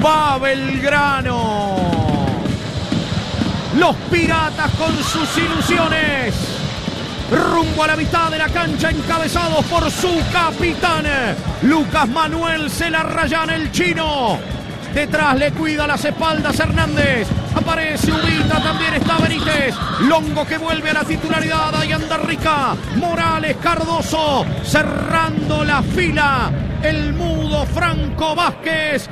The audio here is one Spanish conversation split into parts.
Va Belgrano. Los Piratas con sus ilusiones. Rumbo a la mitad de la cancha, encabezados por su capitán, Lucas Manuel Zelarrayán, el chino. Detrás le cuida las espaldas Hernández. Aparece Ubita, también está Benítez. Longo que vuelve a la titularidad. Ahí anda Rica. Morales, Cardoso. Cerrando la fila. El mudo Franco Vázquez.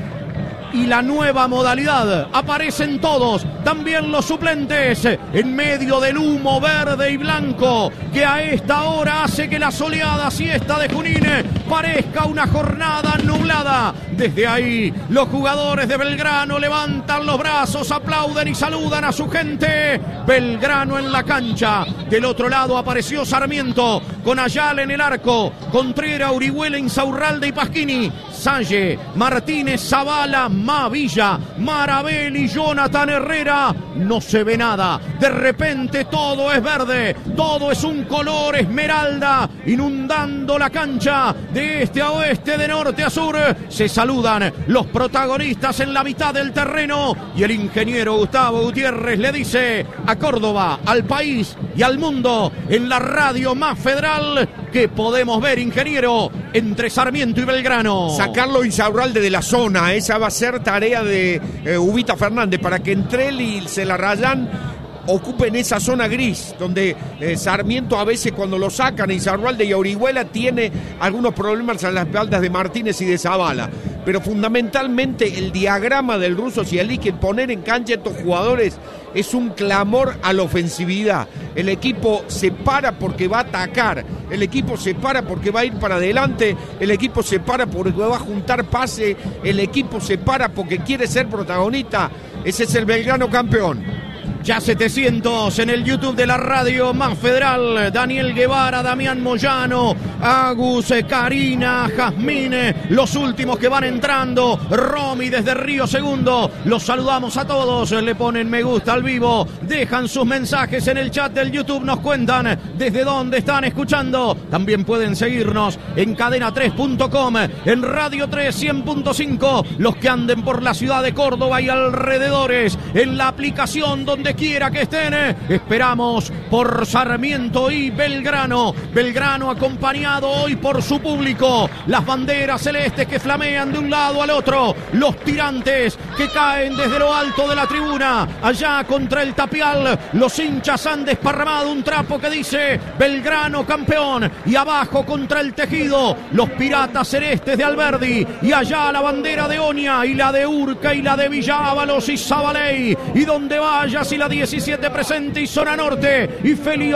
Y la nueva modalidad, aparecen todos, también los suplentes, en medio del humo verde y blanco, que a esta hora hace que la soleada siesta de Junín parezca una jornada nublada. Desde ahí, los jugadores de Belgrano levantan los brazos, aplauden y saludan a su gente. Belgrano en la cancha. Del otro lado apareció Sarmiento, con Ayala en el arco, Contreras, Orihuela, Insaurralde y Pasquini, Salle, Martínez, Zavala, Mavilla, Marabelli, Jonathan Herrera. No se ve nada. De repente todo es verde, todo es un color esmeralda, inundando la cancha de este a oeste, de norte a sur. Se saludan los protagonistas en la mitad del terreno y el ingeniero Gustavo Gutiérrez le dice a Córdoba, al país y al mundo en la radio más federal: ¿qué podemos ver, ingeniero, entre Sarmiento y Belgrano? Sacarlo Insaurralde de la zona, esa va a ser tarea de Ubita Fernández, para que entre él y Zelarrayán ocupen esa zona gris, donde Sarmiento a veces cuando lo sacan, Insaurralde y Orihuela, tiene algunos problemas en las espaldas de Martínez y de Zavala. Pero fundamentalmente el diagrama del ruso Cialic, poner en cancha a estos jugadores, es un clamor a la ofensividad. El equipo se para porque va a atacar, el equipo se para porque va a ir para adelante, el equipo se para porque va a juntar pase, el equipo se para porque quiere ser protagonista. Ese es el Belgrano campeón. Ya 700 en el YouTube de la radio más federal. Daniel Guevara, Damián Moyano, Agus, Karina, Jazmín, los últimos que van entrando. Romy desde Río Segundo. Los saludamos a todos. Le ponen me gusta al vivo. Dejan sus mensajes en el chat del YouTube. Nos cuentan desde dónde están escuchando. También pueden seguirnos en cadena3.com, en Radio 3 100.5. Los que anden por la ciudad de Córdoba y alrededores, en la aplicación donde quiera que estén. Esperamos por Sarmiento y Belgrano. Belgrano acompañado hoy por su público. Las banderas celestes que flamean de un lado al otro. Los tirantes que caen desde lo alto de la tribuna. Allá contra el tapial, los hinchas han desparramado un trapo que dice Belgrano campeón. Y abajo contra el tejido, los piratas celestes de Alberdi. Y allá la bandera de Oña y la de Urca y la de Villávalos y Zabaley. Y donde vaya, si la 17 presente y zona norte y Feli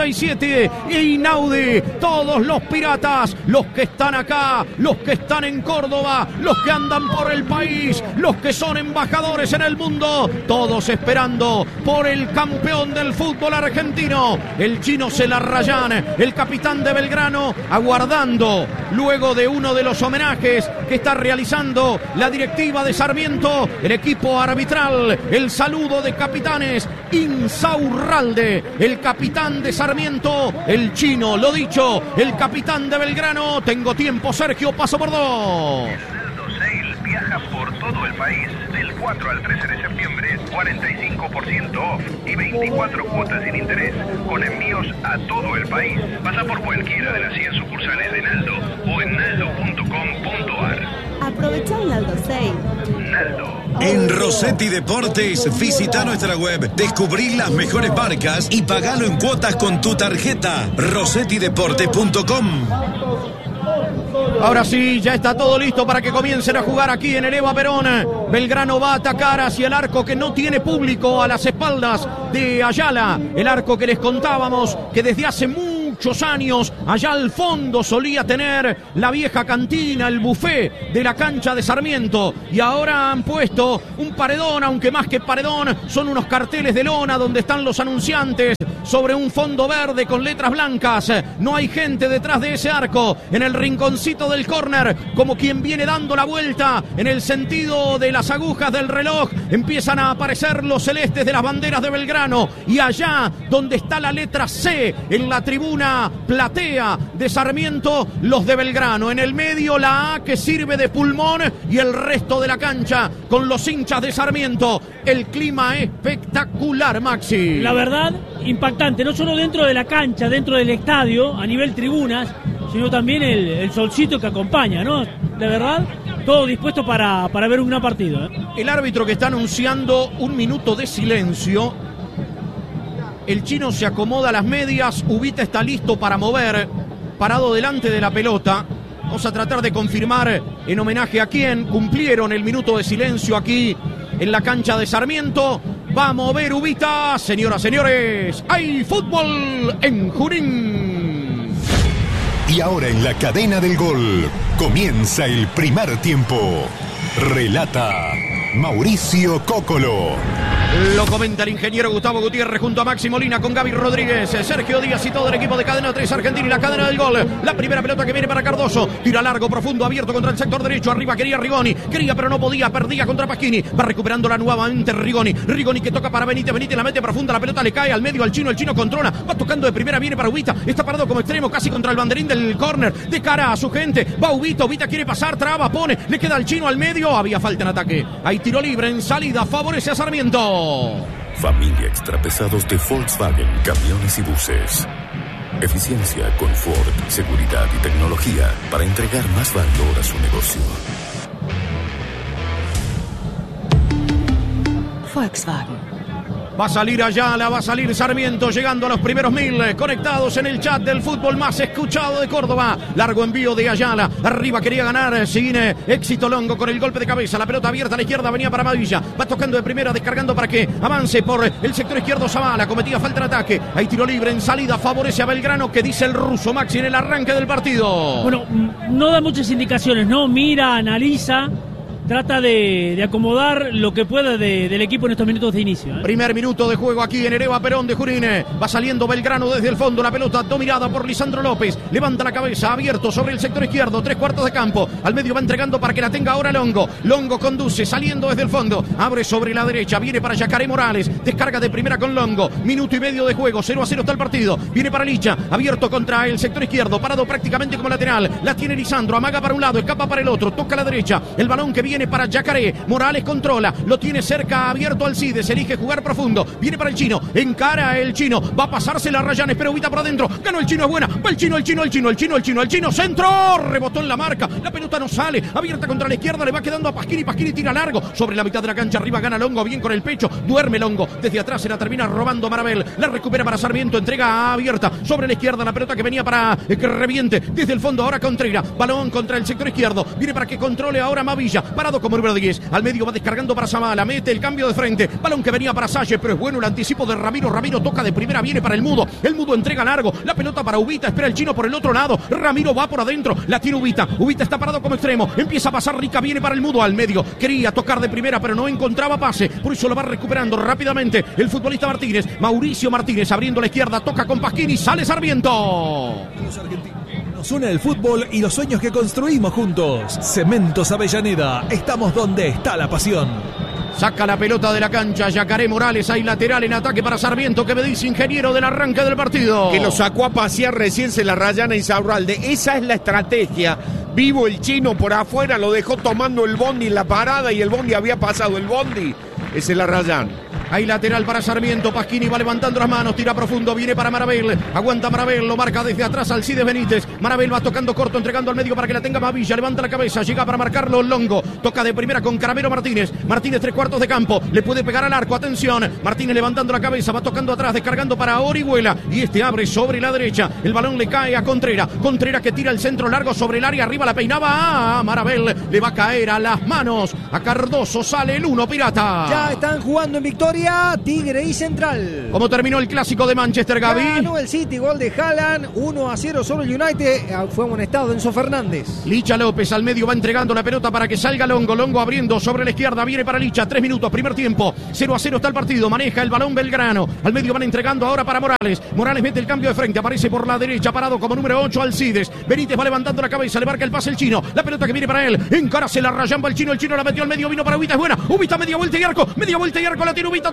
87 y Inaudi, todos los piratas, los que están acá, los que están en Córdoba, los que andan por el país, los que son embajadores en el mundo, todos esperando por el campeón del fútbol argentino, el chino Zelarrayán, el capitán de Belgrano, aguardando luego de uno de los homenajes que está realizando la directiva de Sarmiento, el equipo arbitral, el saludo de capitanes. Insaurralde, el capitán de Sarmiento, el chino, lo dicho, el capitán de Belgrano. Tengo tiempo, Sergio, paso por dos. Naldo Sale viaja por todo el país del 4 al 13 de septiembre, 45% off y 24 cuotas sin interés, con envíos a todo el país. Pasa por cualquiera de las 100 sucursales de Naldo o en naldo.com.ar. Aprovecha el Naldo Sale. Naldo. En Rossetti Deportes, visita nuestra web, descubrí las mejores marcas y pagalo en cuotas con tu tarjeta. rossettideportes.com. Ahora sí, ya está todo listo para que comiencen a jugar aquí en el Eva Perón. Belgrano va a atacar hacia el arco que no tiene público, a las espaldas de Ayala. El arco que les contábamos que desde hace muchos años allá al fondo solía tener la vieja cantina, el buffet de la cancha de Sarmiento, y ahora han puesto un paredón, aunque más que paredón son unos carteles de lona donde están los anunciantes sobre un fondo verde con letras blancas. No hay gente detrás de ese arco, en el rinconcito del córner, como quien viene dando la vuelta en el sentido de las agujas del reloj, empiezan a aparecer los celestes de las banderas de Belgrano, y allá donde está la letra C en la tribuna una platea de Sarmiento, los de Belgrano. En el medio la A que sirve de pulmón y el resto de la cancha con los hinchas de Sarmiento. El clima espectacular, Maxi. La verdad, impactante, no solo dentro de la cancha, dentro del estadio, a nivel tribunas, sino también el solcito que acompaña, ¿no? De verdad, todo dispuesto para ver un gran partido, ¿eh? El árbitro que está anunciando un minuto de silencio. El chino se acomoda a las medias. Ubita está listo para mover, parado delante de la pelota. Vamos a tratar de confirmar en homenaje a quién cumplieron el minuto de silencio aquí en la cancha de Sarmiento. Va a mover Ubita. Señoras, señores, hay fútbol en Junín. Y ahora en la cadena del gol comienza el primer tiempo. Relata Mauricio Cóccolo. Lo comenta el ingeniero Gustavo Gutiérrez junto a Maxi Molina con Gaby Rodríguez, Sergio Díaz y todo el equipo de Cadena 3 Argentina y la cadena del gol. La primera pelota que viene para Cardoso. Tira largo, profundo, abierto contra el sector derecho. Arriba quería Rigoni. Quería pero no podía. Perdía contra Pasquini. Va recuperándola nuevamente Rigoni. Rigoni que toca para Benítez. Benítez la mete profunda. La pelota le cae al medio al chino. El chino controla. Va tocando de primera. Viene para Ubita. Está parado como extremo casi contra el banderín del córner. De cara a su gente. Va Ubita. Ubita quiere pasar. Traba. Pone. Le queda al chino al medio. Había falta en ataque. Hay tiro libre en salida. Favorece a Sarmiento. Familia Extrapesados de Volkswagen, camiones y buses. Eficiencia, confort, seguridad y tecnología para entregar más valor a su negocio. Volkswagen. Va a salir Ayala, va a salir Sarmiento, llegando a los primeros 1000, conectados en el chat del fútbol más escuchado de Córdoba. Largo envío de Ayala, arriba quería ganar, sin éxito Longo con el golpe de cabeza, la pelota abierta a la izquierda, venía para Mavilla, va tocando de primera, descargando para que avance por el sector izquierdo Zavala, cometía falta en ataque, hay tiro libre en salida, favorece a Belgrano, que dice el ruso Maxi en el arranque del partido. Bueno, no da muchas indicaciones, ¿no? Mira, analiza, trata de acomodar lo que pueda del equipo en estos minutos de inicio, ¿eh? Primer minuto de juego aquí en Hereva Perón de Junín. Va saliendo Belgrano desde el fondo. La pelota dominada por Lisandro López. Levanta la cabeza, abierto sobre el sector izquierdo. 3/4 de campo. Al medio va entregando para que la tenga ahora Longo. Longo conduce, saliendo desde el fondo. Abre sobre la derecha. Viene para Yacaré Morales. Descarga de primera con Longo. Minuto y medio de juego. 0-0 está el partido. Viene para Licha. Abierto contra el sector izquierdo. Parado prácticamente como lateral. La tiene Lisandro. Amaga para un lado. Escapa para el otro. Toca a la derecha. El balón que viene para Yacaré. Morales controla. Lo tiene cerca, abierto Alcides. Elige jugar profundo. Viene para el chino. Encara el chino. Va a pasarse la Rayán. Espera Ubita por adentro. Ganó el chino. Es buena. Va el chino. Centro. Rebotó en la marca. La pelota no sale. Abierta contra la izquierda. Le va quedando a Pasquini. Pasquini tira largo. Sobre la mitad de la cancha. Arriba gana Longo. Bien con el pecho. Duerme Longo. Desde atrás se la termina robando Marabel. La recupera para Sarmiento. Entrega abierta. Sobre la izquierda. La pelota que venía para que reviente. Desde el fondo ahora Contreras. Balón contra el sector izquierdo. Viene para que controle ahora Mavilla. Parado como número 10. Al medio va descargando para Zavala. Mete el cambio de frente. Balón que venía para Salle. Pero es bueno el anticipo de Ramiro. Ramiro toca de primera. Viene para el Mudo. El Mudo entrega largo. La pelota para Ubita. Espera el chino por el otro lado. Ramiro va por adentro. La tiene Ubita. Ubita está parado como extremo. Empieza a pasar Rica. Viene para el Mudo al medio. Quería tocar de primera pero no encontraba pase. Por eso lo va recuperando rápidamente el futbolista Martínez. Mauricio Martínez abriendo la izquierda. Toca con Pasquini. Sale Sarmiento. Los argentinos. Nos une el fútbol y los sueños que construimos juntos. Cementos Avellaneda. Estamos donde está la pasión. Saca la pelota de la cancha. Yacaré Morales. Hay lateral en ataque para Sarmiento. Que me dice ingeniero del arranque del partido. Que lo sacó a pasear recién se la Rayana Insaurralde. Esa es la estrategia. Vivo el chino por afuera. Lo dejó tomando el bondi en la parada. Y el bondi había pasado. El bondi es el Rayán. Hay lateral para Sarmiento. Pasquini va levantando las manos. Tira profundo. Viene para Marabel. Aguanta Marabel. Lo marca desde atrás Alcides Benítez. Marabel va tocando corto. Entregando al medio para que la tenga Mavilla. Levanta la cabeza. Llega para marcarlo Longo. Toca de primera con Caramelo Martínez. Martínez 3/4 de campo. Le puede pegar al arco. Atención. Martínez levantando la cabeza. Va tocando atrás. Descargando para Orihuela. Y este abre sobre la derecha. El balón le cae a Contreras. Contreras que tira el centro largo sobre el área. Arriba la peinaba. Marabel le va a caer a las manos. A Cardoso sale el 1 Pirata. Ya están jugando en victoria Tigre y Central. ¿Cómo terminó el clásico de Manchester, Gaby? Ganó el City, gol de Haaland, 1-0 sobre el United. Fue amonestado Enzo Fernández. Licha López al medio va entregando la pelota para que salga Longo. Longo abriendo sobre la izquierda, viene para Licha. 3 minutos, primer tiempo. 0-0 está el partido. Maneja el balón Belgrano. Al medio van entregando ahora para Morales. Morales mete el cambio de frente. Aparece por la derecha, parado como número 8 Alcides. Benítez va levantando la cabeza. Le marca el pase el chino. La pelota que viene para él. Encara, se la rayamba el chino. El chino la metió al medio. Vino para Ubita. Es buena. Ubita media vuelta y arco. Media vuelta y arco. La tiene Ubita.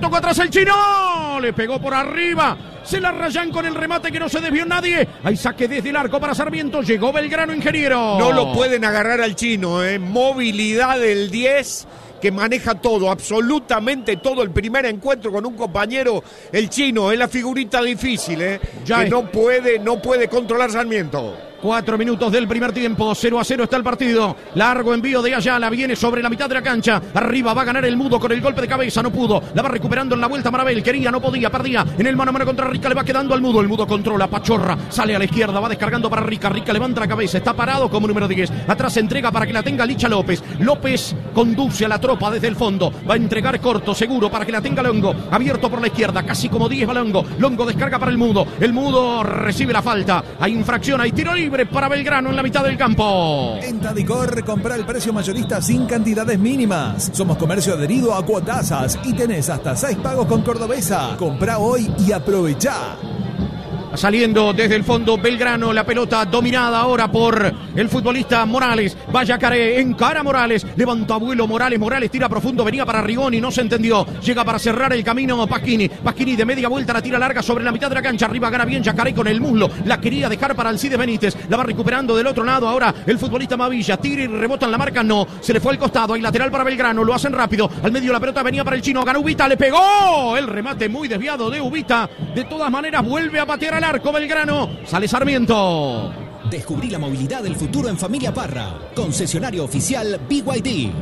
tocó atrás el chino. Le pegó por arriba. Se la rayan con el remate que no se desvió nadie. Hay saque desde el arco para Sarmiento. Llegó Belgrano, ingeniero. No lo pueden agarrar al chino, movilidad del 10 que maneja todo, absolutamente todo. El primer encuentro con un compañero, el chino, es la figurita difícil, que no puede controlar Sarmiento. 4 minutos del primer tiempo, 0-0 está el partido. Largo envío de Ayala, viene sobre la mitad de la cancha. Arriba va a ganar el Mudo con el golpe de cabeza, no pudo. La va recuperando en la vuelta Marabel, quería, no podía, perdía. En el mano a mano contra Rica, le va quedando al Mudo. El Mudo controla, Pachorra, sale a la izquierda, va descargando para Rica. Rica levanta la cabeza, está parado como número 10. Atrás entrega para que la tenga Licha López. López conduce a la tropa desde el fondo. Va a entregar corto, seguro, para que la tenga Longo. Abierto por la izquierda, casi como 10 va Longo. Longo descarga para el Mudo. El Mudo recibe la falta. Hay infracción, hay tiro libre para Belgrano en la mitad del campo. En Tadicor, compra el precio mayorista sin cantidades mínimas. Somos comercio adherido a Cuotasas y tenés hasta 6 pagos con Cordobesa. Comprá hoy y aprovechá. Saliendo desde el fondo Belgrano, la pelota dominada ahora por el futbolista Morales. Vaya Caré, encara Morales, levanta vuelo Morales tira profundo, venía para Rigoni, no se entendió. Llega para cerrar el camino Pasquini de media vuelta, la tira larga sobre la mitad de la cancha. Arriba gana bien Yacaré con el muslo, la quería dejar para Alcides Benítez, la va recuperando del otro lado ahora el futbolista Mavilla. Tira y rebota en la marca, no, se le fue al costado. Hay lateral para Belgrano, lo hacen rápido. Al medio la pelota venía para el chino, ganó Ubita, le pegó. El remate muy desviado de Ubita. De todas maneras vuelve a patear al arco Belgrano, sale Sarmiento. Descubrí la movilidad del futuro en Familia Parra, concesionario oficial BYD.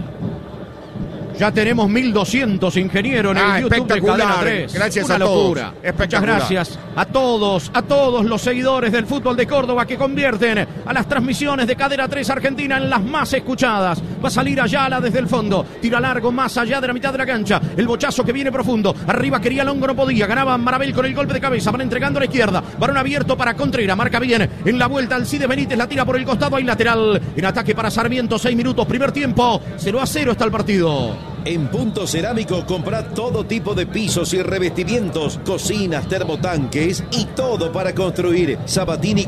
Ya tenemos 1200, ingeniero, en el YouTube de Cadena 3. Gracias Una a locura. todos. Muchas gracias a todos los seguidores del fútbol de Córdoba que convierten a las transmisiones de Cadena 3 Argentina en las más escuchadas. Va a salir Ayala desde el fondo, tira largo más allá de la mitad de la cancha. El bochazo que viene profundo. Arriba quería Longo, no podía. Ganaba Marabel con el golpe de cabeza. Van entregando a la izquierda. Varón abierto para Contreras. Marca bien. En la vuelta Alcides Benítez la tira por el costado. Hay lateral. En ataque para Sarmiento. 6 minutos. Primer tiempo. 0-0 está el partido. En Punto Cerámico comprá todo tipo de pisos y revestimientos, cocinas, termotanques y todo para construir. Sabatini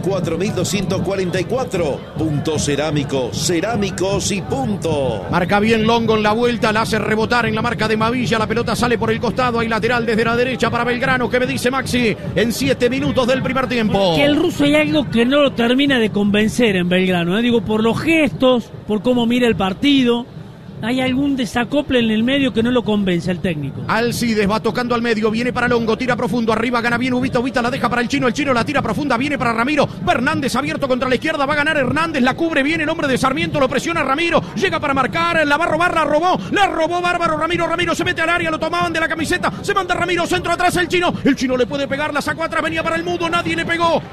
4244. Punto Cerámico, cerámicos y punto. Marca bien Longo en la vuelta, la hace rebotar en la marca de Mavilla. La pelota sale por el costado, hay lateral desde la derecha para Belgrano. ¿Qué me dice Maxi? En 7 minutos del primer tiempo. Que el ruso hay algo que no lo termina de convencer en Belgrano, Digo, por los gestos, por cómo mira el partido. Hay algún desacople en el medio que no lo convence al técnico. Alcides va tocando al medio, viene para Longo, tira profundo, arriba gana bien Ubita la deja para el chino la tira profunda, viene para Ramiro. Hernández abierto contra la izquierda, va a ganar Hernández, la cubre bien el hombre de Sarmiento, lo presiona Ramiro, llega para marcar, la va a robar, la robó bárbaro Ramiro se mete al área, lo tomaban de la camiseta, se manda Ramiro, centro atrás el chino le puede pegar, la sacó atrás, venía para el Mudo, nadie le pegó,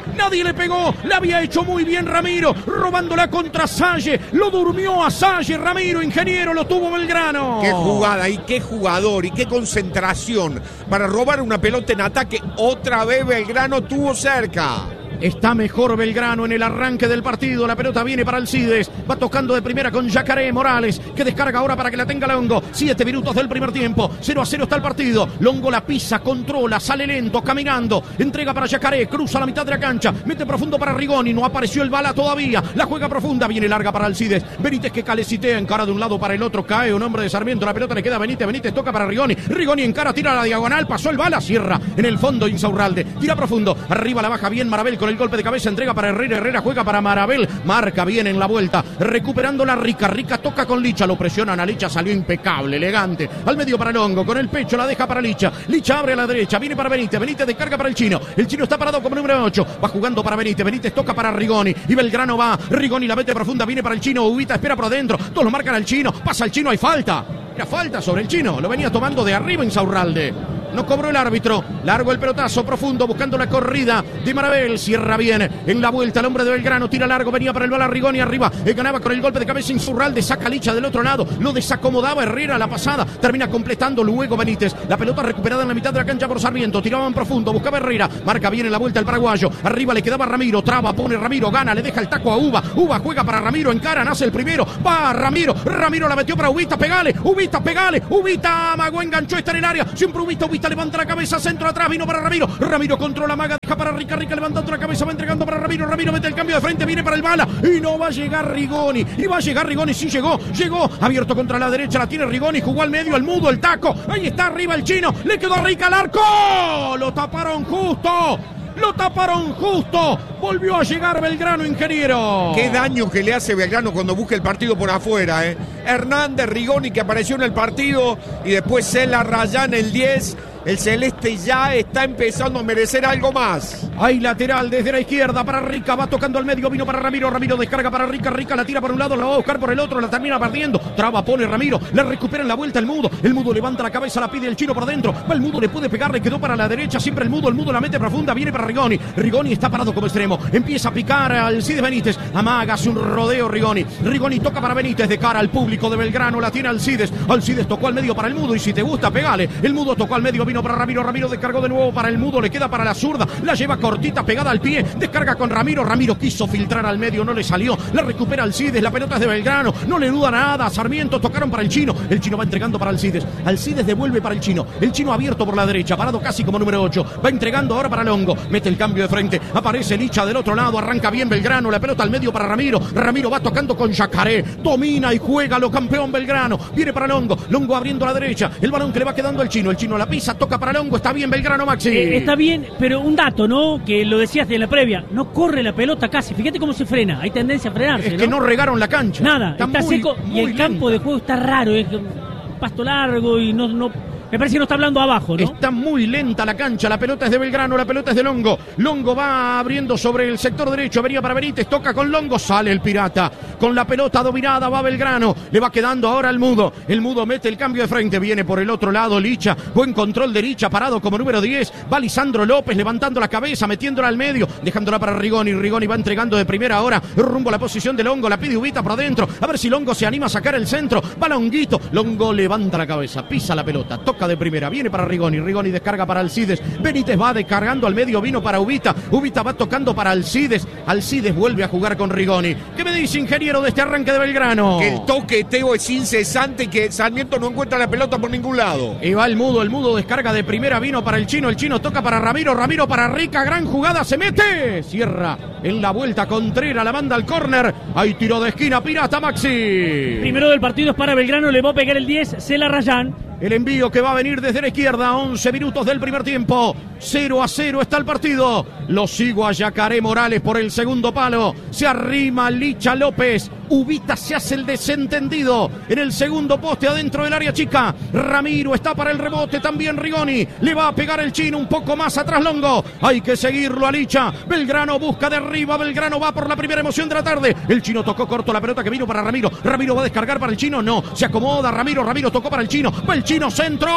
la había hecho muy bien Ramiro, robándola contra Salle, lo durmió a Salle, Ramiro, ingeniero, lo tuvo Belgrano. Qué jugada y qué jugador y qué concentración para robar una pelota en ataque. Otra vez Belgrano tuvo cerca. Está mejor Belgrano en el arranque del partido. La pelota viene para Alcides. Va tocando de primera con Yacaré Morales, que descarga ahora para que la tenga Longo. 7 minutos del primer tiempo. 0-0 está el partido. Longo la pisa, controla, sale lento, caminando. Entrega para Yacaré, cruza la mitad de la cancha. Mete profundo para Rigoni. No apareció el bala todavía. La juega profunda, viene larga para Alcides. Benítez que calecitea, encara de un lado para el otro. Cae un hombre de Sarmiento. La pelota le queda a Benítez. Benítez toca para Rigoni. Rigoni encara, tira a la diagonal. Pasó el bala, cierra en el fondo Insaurralde. Tira profundo. Arriba la baja bien Marabel con el golpe de cabeza, entrega para Herrera juega para Marabel, marca bien en la vuelta, recuperando la Rica toca con Licha, lo presionan a Licha, salió impecable, elegante, al medio para Longo, con el pecho la deja para Licha abre a la derecha, viene para Benítez descarga para el chino está parado como número 8, va jugando para Benítez toca para Rigoni, y Belgrano va, Rigoni la mete profunda, viene para el chino, Ubita espera por adentro, todos lo marcan al chino, pasa el chino, hay falta, era falta sobre el chino, lo venía tomando de arriba Insaurralde. No cobró el árbitro, largo el pelotazo profundo buscando la corrida de Marabel, cierra bien en la vuelta el hombre de Belgrano, tira largo, venía para el bala Rigoni arriba, ganaba con el golpe de cabeza Insaurralde, saca Licha del otro lado, lo desacomodaba Herrera la pasada, termina completando luego Benítez, la pelota recuperada en la mitad de la cancha por Sarmiento, tiraban profundo, buscaba Herrera, marca bien en la vuelta el paraguayo, arriba le quedaba Ramiro, traba, pone Ramiro, gana, le deja el taco a Uva juega para Ramiro, encara, nace el primero, va Ramiro la metió para Ubita, pegale, Ubita amagó, enganchó, está en el área, siempre Ubita Ubita levanta la cabeza, centro atrás, vino para Ramiro. Ramiro controla Maga, deja para Rica, levantando la cabeza, va entregando para Ramiro. Ramiro mete el cambio de frente, viene para el bala y no va a llegar Rigoni. Y va a llegar Rigoni, sí llegó, abierto contra la derecha, la tiene Rigoni, jugó al medio, el mudo, el taco. Ahí está arriba el chino, le quedó a Rica al arco. Lo taparon justo. Volvió a llegar Belgrano, ingeniero. Qué daño que le hace Belgrano cuando busca el partido por afuera, ¿eh? Hernández, Rigoni, que apareció en el partido, y después Celarrayán, el 10. El celeste ya está empezando a merecer algo más. Hay lateral desde la izquierda para Rica, va tocando al medio, vino para Ramiro. Ramiro descarga para Rica, Rica la tira por un lado, la va a buscar por el otro, la termina perdiendo. Traba, pone Ramiro, le recupera en la vuelta el mudo. El mudo levanta la cabeza, la pide el chino por dentro. Va el mudo, le puede pegar, le quedó para la derecha. Siempre el mudo la mete profunda, viene para Rigoni. Rigoni está parado como extremo, empieza a picar al Alcides Benítez. Amaga, hace un rodeo Rigoni. Rigoni toca para Benítez de cara al público de Belgrano, la tiene Alcides. Alcides tocó al medio para el mudo y si te gusta, pegale. El mudo tocó al medio, vino para Ramiro. Ramiro descargó de nuevo para el mudo, le queda para la zurda, la lleva cortita, pegada al pie, descarga con Ramiro. Ramiro quiso filtrar al medio, no le salió, la recupera Alcides, la pelota es de Belgrano, no le duda nada. Sarmiento tocaron para el chino va entregando para Alcides. Alcides devuelve para el chino abierto por la derecha, parado casi como número 8, va entregando ahora para Longo, mete el cambio de frente, aparece Licha del otro lado, arranca bien Belgrano, la pelota al medio para Ramiro. Ramiro va tocando con Yacaré, domina y juega lo campeón Belgrano, viene para Longo abriendo a la derecha, el balón que le va quedando al chino la pisa, toca para Longo, está bien Belgrano, Maxi. Está bien, pero un dato, ¿no? Que lo decías en la previa, no corre la pelota casi, fíjate cómo se frena, hay tendencia a frenarse. Es que no regaron la cancha. Nada, está seco y el campo de juego está raro, es un pasto largo y no me parece que no está hablando abajo, ¿no? Está muy lenta la cancha, la pelota es de Belgrano, la pelota es de Longo. Longo va abriendo sobre el sector derecho, venía para Benítez, toca con Longo, sale el pirata. Con la pelota dominada va Belgrano, le va quedando ahora el mudo. El mudo mete el cambio de frente, viene por el otro lado Licha, buen control de Licha, parado como número 10. Va Lisandro López levantando la cabeza, metiéndola al medio, dejándola para Rigoni. Rigoni va entregando de primera ahora, rumbo a la posición de Longo, la pide Ubita por adentro, a ver si Longo se anima a sacar el centro. Va Longuito, Longo levanta la cabeza, pisa la pelota, toca de primera, viene para Rigoni, Rigoni descarga para Alcides, Benítez va descargando al medio, vino para Ubita, Ubita va tocando para Alcides, Alcides vuelve a jugar con Rigoni. ¿Qué me dice, ingeniero, de este arranque de Belgrano? Que el toqueteo es incesante, que Sarmiento no encuentra la pelota por ningún lado. Y va el mudo descarga de primera, vino para el chino toca para Ramiro, Ramiro para Rica, gran jugada, se mete, cierra en la vuelta Contreras, la manda al córner, hay tiro de esquina, Pirata, Maxi. Primero del partido es para Belgrano, le va a pegar el 10, Celarrayán. El envío que va a venir desde la izquierda, 11 minutos del primer tiempo, 0-0 está el partido. Lo sigo a Yacaré Morales por el segundo palo, se arrima Licha López, Ubita se hace el desentendido en el segundo poste adentro del área chica. Ramiro está para el rebote, también Rigoni, le va a pegar el chino un poco más atrás Longo, hay que seguirlo a Licha. Belgrano busca de arriba, Belgrano va por la primera emoción de la tarde. El chino tocó corto la pelota que vino para Ramiro, Ramiro va a descargar para el chino, no, se acomoda Ramiro, Ramiro tocó para el chino, va el chino, centro,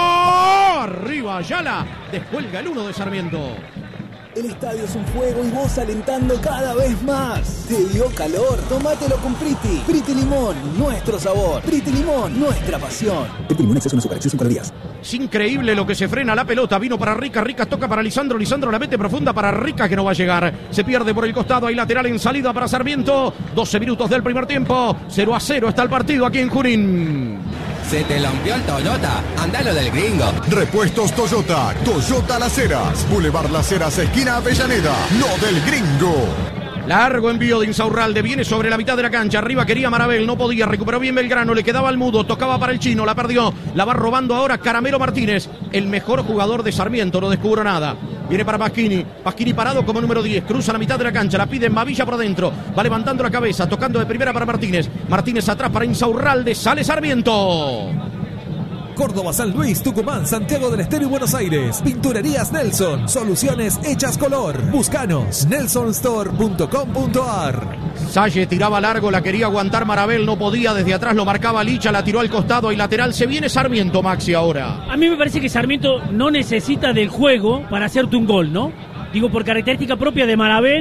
arriba Ayala, descuelga el 1 de Sarmiento. El estadio es un juego y vos alentando cada vez más. ¿Te dio calor? Tómatelo con Priti. Priti Limón, nuestro sabor. Priti Limón, nuestra pasión. Priti Limón, exceso en azúcar, exceso en calorías. Es increíble lo que se frena la pelota. Vino para Rica, Rica toca para Lisandro, Lisandro la mete profunda para Rica que no va a llegar. Se pierde por el costado, hay lateral en salida para Sarmiento. 12 minutos del primer tiempo. 0-0 está el partido aquí en Junín. Se te lampió el Toyota, andalo del gringo. Repuestos Toyota, Toyota Las Heras, Boulevard Las Heras, esquina Avellaneda, lo del gringo. Largo envío de Insaurralde, viene sobre la mitad de la cancha, arriba quería Marabel, no podía, recuperó bien Belgrano, le quedaba al mudo, tocaba para el chino, la perdió, la va robando ahora Caramelo Martínez, el mejor jugador de Sarmiento, no descubrió nada. Viene para Pasquini, Pasquini parado como número 10, cruza la mitad de la cancha, la pide en Mavilla por dentro, va levantando la cabeza, tocando de primera para Martínez, Martínez atrás para Insaurralde, sale Sarmiento. Córdoba, San Luis, Tucumán, Santiago del Estero y Buenos Aires. Pinturerías Nelson. Soluciones hechas color. Búscanos. nelsonstore.com.ar. Salle tiraba largo, la quería aguantar Marabel, no podía, desde atrás lo marcaba Licha, la tiró al costado y lateral. Se viene Sarmiento, Maxi, ahora. A mí me parece que Sarmiento no necesita del juego para hacerte un gol, ¿no? Digo, por característica propia de Marabel,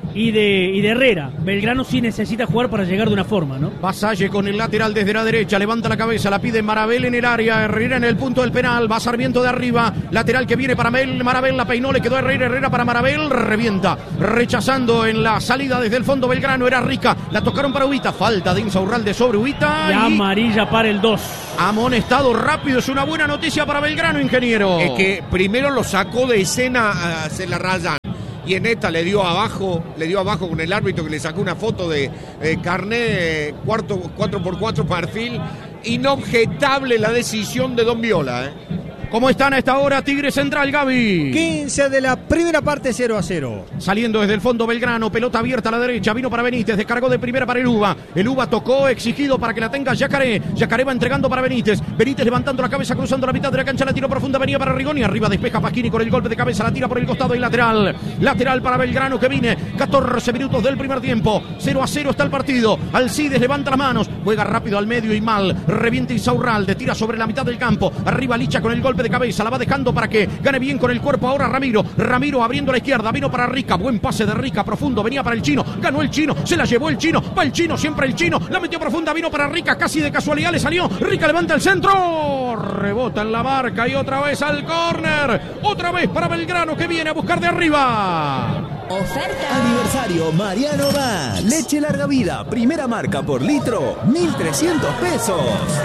y de Herrera. Belgrano sí necesita jugar para llegar de una forma, ¿no? Vasalle con el lateral desde la derecha, levanta la cabeza, la pide Marabel en el área, Herrera en el punto del penal, va Sarmiento de arriba, lateral que viene para Marabel, la peinó, le quedó Herrera para Marabel, revienta, rechazando en la salida desde el fondo Belgrano, era Rica, la tocaron para Ubita, falta de Insaurralde sobre Ubita. Y amarilla para el 2. Amonestado rápido, es una buena noticia para Belgrano, ingeniero. Es que primero lo sacó de escena a Celarrayán. Y en esta le dio abajo con el árbitro que le sacó una foto de carné 4x4 perfil. Inobjetable la decisión de Don Viola. ¿Cómo están a esta hora Tigre Central, Gaby? 15 de la primera parte, 0-0. Saliendo desde el fondo Belgrano, pelota abierta a la derecha, vino para Benítez, descargó de primera para el Uva tocó, exigido para que la tenga Yacaré va entregando para Benítez levantando la cabeza, cruzando la mitad de la cancha, la tiró profunda, venía para Rigoni, arriba despeja Pasquini con el golpe de cabeza, la tira por el costado y lateral para Belgrano que viene, 14 minutos del primer tiempo, 0-0 está el partido, Alcides levanta las manos, juega rápido al medio y mal, revienta Insaurralde, tira sobre la mitad del campo, arriba Licha con el golpe de cabeza, la va dejando para que gane bien con el cuerpo ahora Ramiro abriendo a la izquierda, vino para Rica, buen pase de Rica, profundo, venía para el Chino, ganó el Chino, se la llevó el Chino, va el Chino, siempre el Chino, la metió profunda, vino para Rica, casi de casualidad le salió, Rica levanta el centro, rebota en la marca y otra vez al córner, otra vez para Belgrano que viene a buscar de arriba. Oferta. Aniversario Mariano Más. Leche larga vida, primera marca por litro, 1.300 pesos.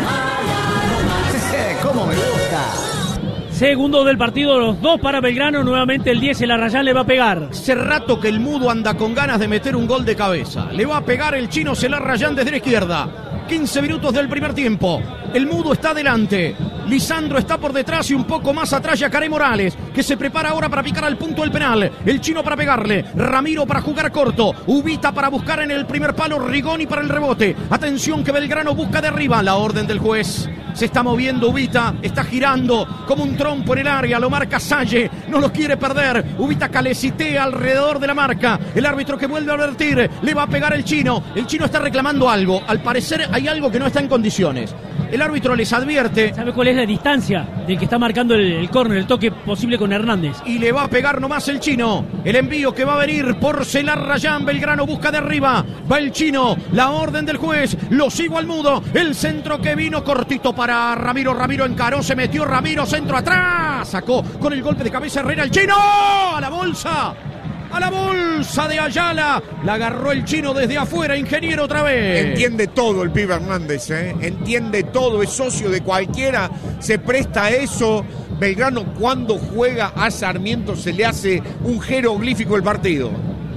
¿Cómo me gusta? Segundo del partido, los 2 para Belgrano. Nuevamente el 10, Celarrayán le va a pegar. Hace rato que el Mudo anda con ganas de meter un gol de cabeza. Le va a pegar el chino Celarrayán desde la izquierda. 15 minutos del primer tiempo. El Mudo está adelante. Lisandro está por detrás y un poco más atrás Yacaré Morales, que se prepara ahora para picar al punto del penal. El Chino para pegarle. Ramiro para jugar corto. Ubita para buscar en el primer palo. Rigoni para el rebote. Atención que Belgrano busca de arriba. La orden del juez. Se está moviendo Ubita, está girando como un trompo en el área, lo marca Salle, no lo quiere perder. Ubita calecitea alrededor de la marca. El árbitro que vuelve a advertir, le va a pegar el Chino está reclamando algo. Al parecer hay algo que no está en condiciones. El árbitro les advierte. ¿Sabe cuál es la distancia del que está marcando el córner, el toque posible con Hernández? Y le va a pegar nomás el Chino. El envío que va a venir por Celarrayán. Belgrano busca de arriba. Va el Chino. La orden del juez. Lo sigo al Mudo. El centro que vino cortito para Ramiro. Ramiro encaró. Se metió Ramiro. Centro atrás. Sacó con el golpe de cabeza Herrera. El Chino. A la bolsa. A la bolsa de Ayala. La agarró el Chino desde afuera, ingeniero, otra vez. Entiende todo el pibe Hernández, entiende todo, es socio de cualquiera, se presta a eso. Belgrano cuando juega a Sarmiento se le hace un jeroglífico el partido.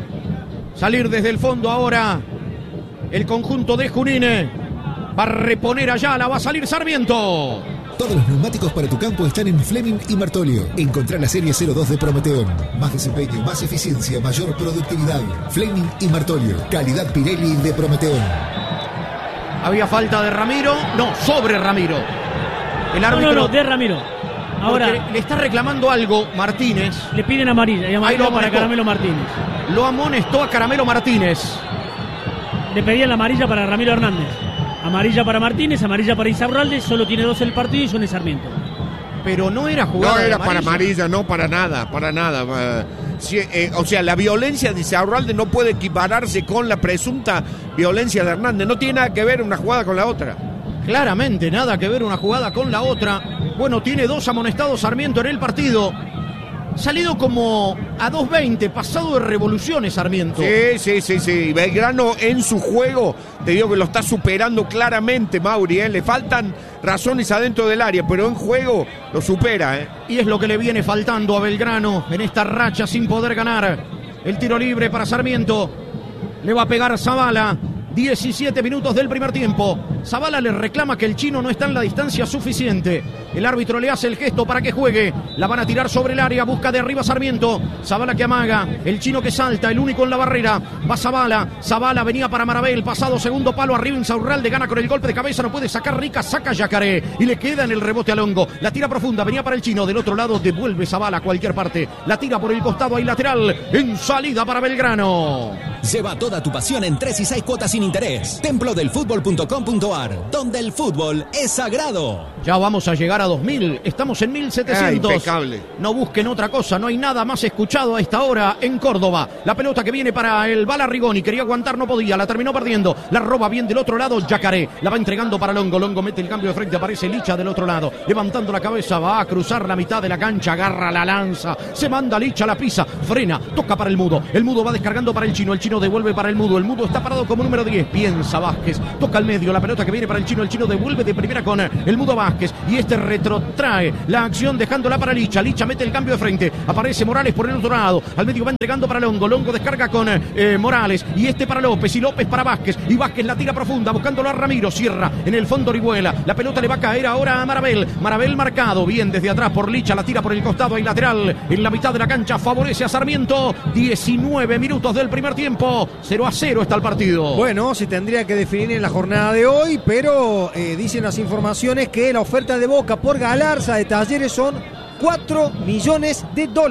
Salir desde el fondo ahora el conjunto de Junín. Va a reponer Ayala, va a salir Sarmiento. Todos los neumáticos para tu campo están en Fleming y Martolio. Encontrá la serie 02 de Prometeón. Más desempeño, más eficiencia, mayor productividad. Fleming y Martolio. Calidad Pirelli de Prometeón. Había falta de Ramiro. No, sobre Ramiro. El árbitro. No, de Ramiro. Ahora le está reclamando algo Martínez. Le piden amarilla. Y amarilla para Caramelo Martínez. Lo amonestó a Caramelo Martínez. Le pedían la amarilla para Ramiro Hernández. Amarilla para Martínez, amarilla para Insaurralde, solo tiene 2 en el partido y son en Sarmiento. Pero no era jugada. No era para amarilla, no, para nada. O sea, la violencia de Insaurralde no puede equipararse con la presunta violencia de Hernández. No tiene nada que ver una jugada con la otra. Claramente nada que ver una jugada con la otra. Bueno, tiene 2 amonestados Sarmiento en el partido. Salido como a 2.20, pasado de revoluciones Sarmiento. Sí. Belgrano en su juego, te digo que lo está superando claramente, Mauri. Le faltan razones adentro del área, pero en juego lo supera. Y es lo que le viene faltando a Belgrano en esta racha sin poder ganar. El tiro libre para Sarmiento. Le va a pegar Zavala. 17 minutos del primer tiempo. Zavala le reclama que el Chino no está en la distancia suficiente. El árbitro le hace el gesto para que juegue. La van a tirar sobre el área. Busca de arriba Sarmiento. Zavala que amaga. El Chino que salta. El único en la barrera. Va Zavala. Zavala venía para Marabel. Pasado segundo palo. Arriba Insaurralde. Gana con el golpe de cabeza. No puede sacar Rica. Saca Yacaré. Y le queda en el rebote a Longo. La tira profunda. Venía para el Chino. Del otro lado devuelve Zavala a cualquier parte. La tira por el costado. Ahí lateral. En salida para Belgrano. Lleva toda tu pasión en 3 y 6 cuotas sin interés. Templodelfutbol.com.ar, donde el fútbol es sagrado. Ya vamos a llegar a 2000, estamos en 1700. Impecable. No busquen otra cosa, no hay nada más escuchado a esta hora en Córdoba. La pelota que viene para el Bala Rigoni, quería aguantar, no podía, la terminó perdiendo. La roba bien del otro lado, Yacaré. La va entregando para Longo, Longo mete el cambio de frente, aparece Licha del otro lado. Levantando la cabeza, va a cruzar la mitad de la cancha, agarra la lanza. Se manda Licha, la pisa, frena, toca para el Mudo. El Mudo va descargando para el Chino devuelve para el Mudo está parado como número 10. Piensa Vázquez, toca al medio, la pelota que viene para el Chino devuelve de primera con el Mudo Vázquez. Y este retrotrae la acción dejándola para Licha. Licha mete el cambio de frente. Aparece Morales por el otro lado. Al medio va entregando para Longo. Longo descarga con Morales. Y este para López. Y López para Vázquez. Y Vázquez la tira profunda buscándolo a Ramiro. Cierra en el fondo Orihuela. La pelota le va a caer ahora a Marabel. Marabel marcado bien desde atrás por Licha. La tira por el costado. Hay lateral en la mitad de la cancha. Favorece a Sarmiento. 19 minutos del primer tiempo. 0-0 está el partido. Bueno, se tendría que definir en la jornada de hoy, pero dicen las informaciones que la oferta de Boca por Galarza de Talleres son $4 millones.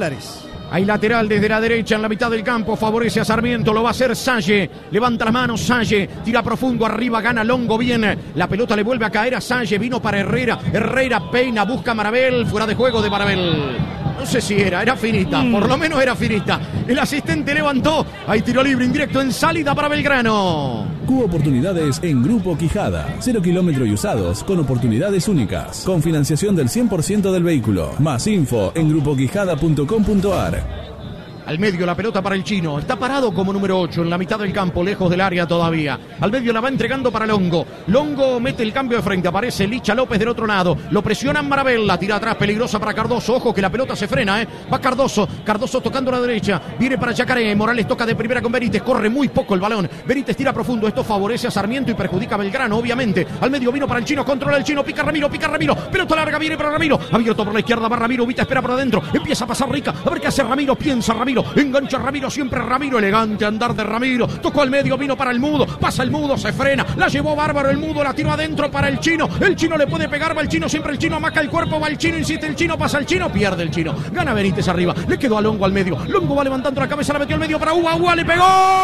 Hay lateral desde la derecha en la mitad del campo, favorece a Sarmiento, lo va a hacer Salle, levanta las manos Salle, tira profundo arriba, gana Longo bien, la pelota le vuelve a caer a Salle, vino para Herrera, Herrera peina, busca a Marabel, fuera de juego de Marabel. No sé si era finita, por lo menos era finita. El asistente levantó, hay tiro libre indirecto en salida para Belgrano. Cubo Oportunidades en Grupo Quijada. 0 kilómetros y usados con oportunidades únicas. Con financiación del 100% del vehículo. Más info en grupoquijada.com.ar. Al medio la pelota para el Chino. Está parado como número 8 en la mitad del campo, lejos del área todavía. Al medio la va entregando para Longo. Longo mete el cambio de frente. Aparece Licha López del otro lado. Lo presionan Marabel. La tira atrás, peligrosa para Cardoso. Ojo que la pelota se frena, Va Cardoso. Cardoso tocando a la derecha. Viene para Yacaré. Morales toca de primera con Benítez. Corre muy poco el balón. Benítez tira profundo. Esto favorece a Sarmiento y perjudica a Belgrano, obviamente. Al medio vino para el Chino. Controla el Chino. Pica Ramiro. Pelota larga. Viene para Ramiro. Abierto por la izquierda. Va Ramiro. Ubita, espera por adentro. Empieza a pasar Rica. A ver qué hace Ramiro. Piensa Ramiro. Engancha Ramiro. Siempre Ramiro. Elegante andar de Ramiro. Tocó al medio. Vino para el Mudo. Pasa el Mudo. Se frena. La llevó bárbaro el Mudo. La tiró adentro para el Chino. El Chino le puede pegar. Va el Chino. Siempre el Chino amaca el cuerpo. Va el Chino. Insiste el Chino. Pasa el Chino. Pierde el Chino. Gana Benítez arriba. Le quedó a Longo al medio. Longo va levantando la cabeza. La metió al medio para Uva. Uva le pegó.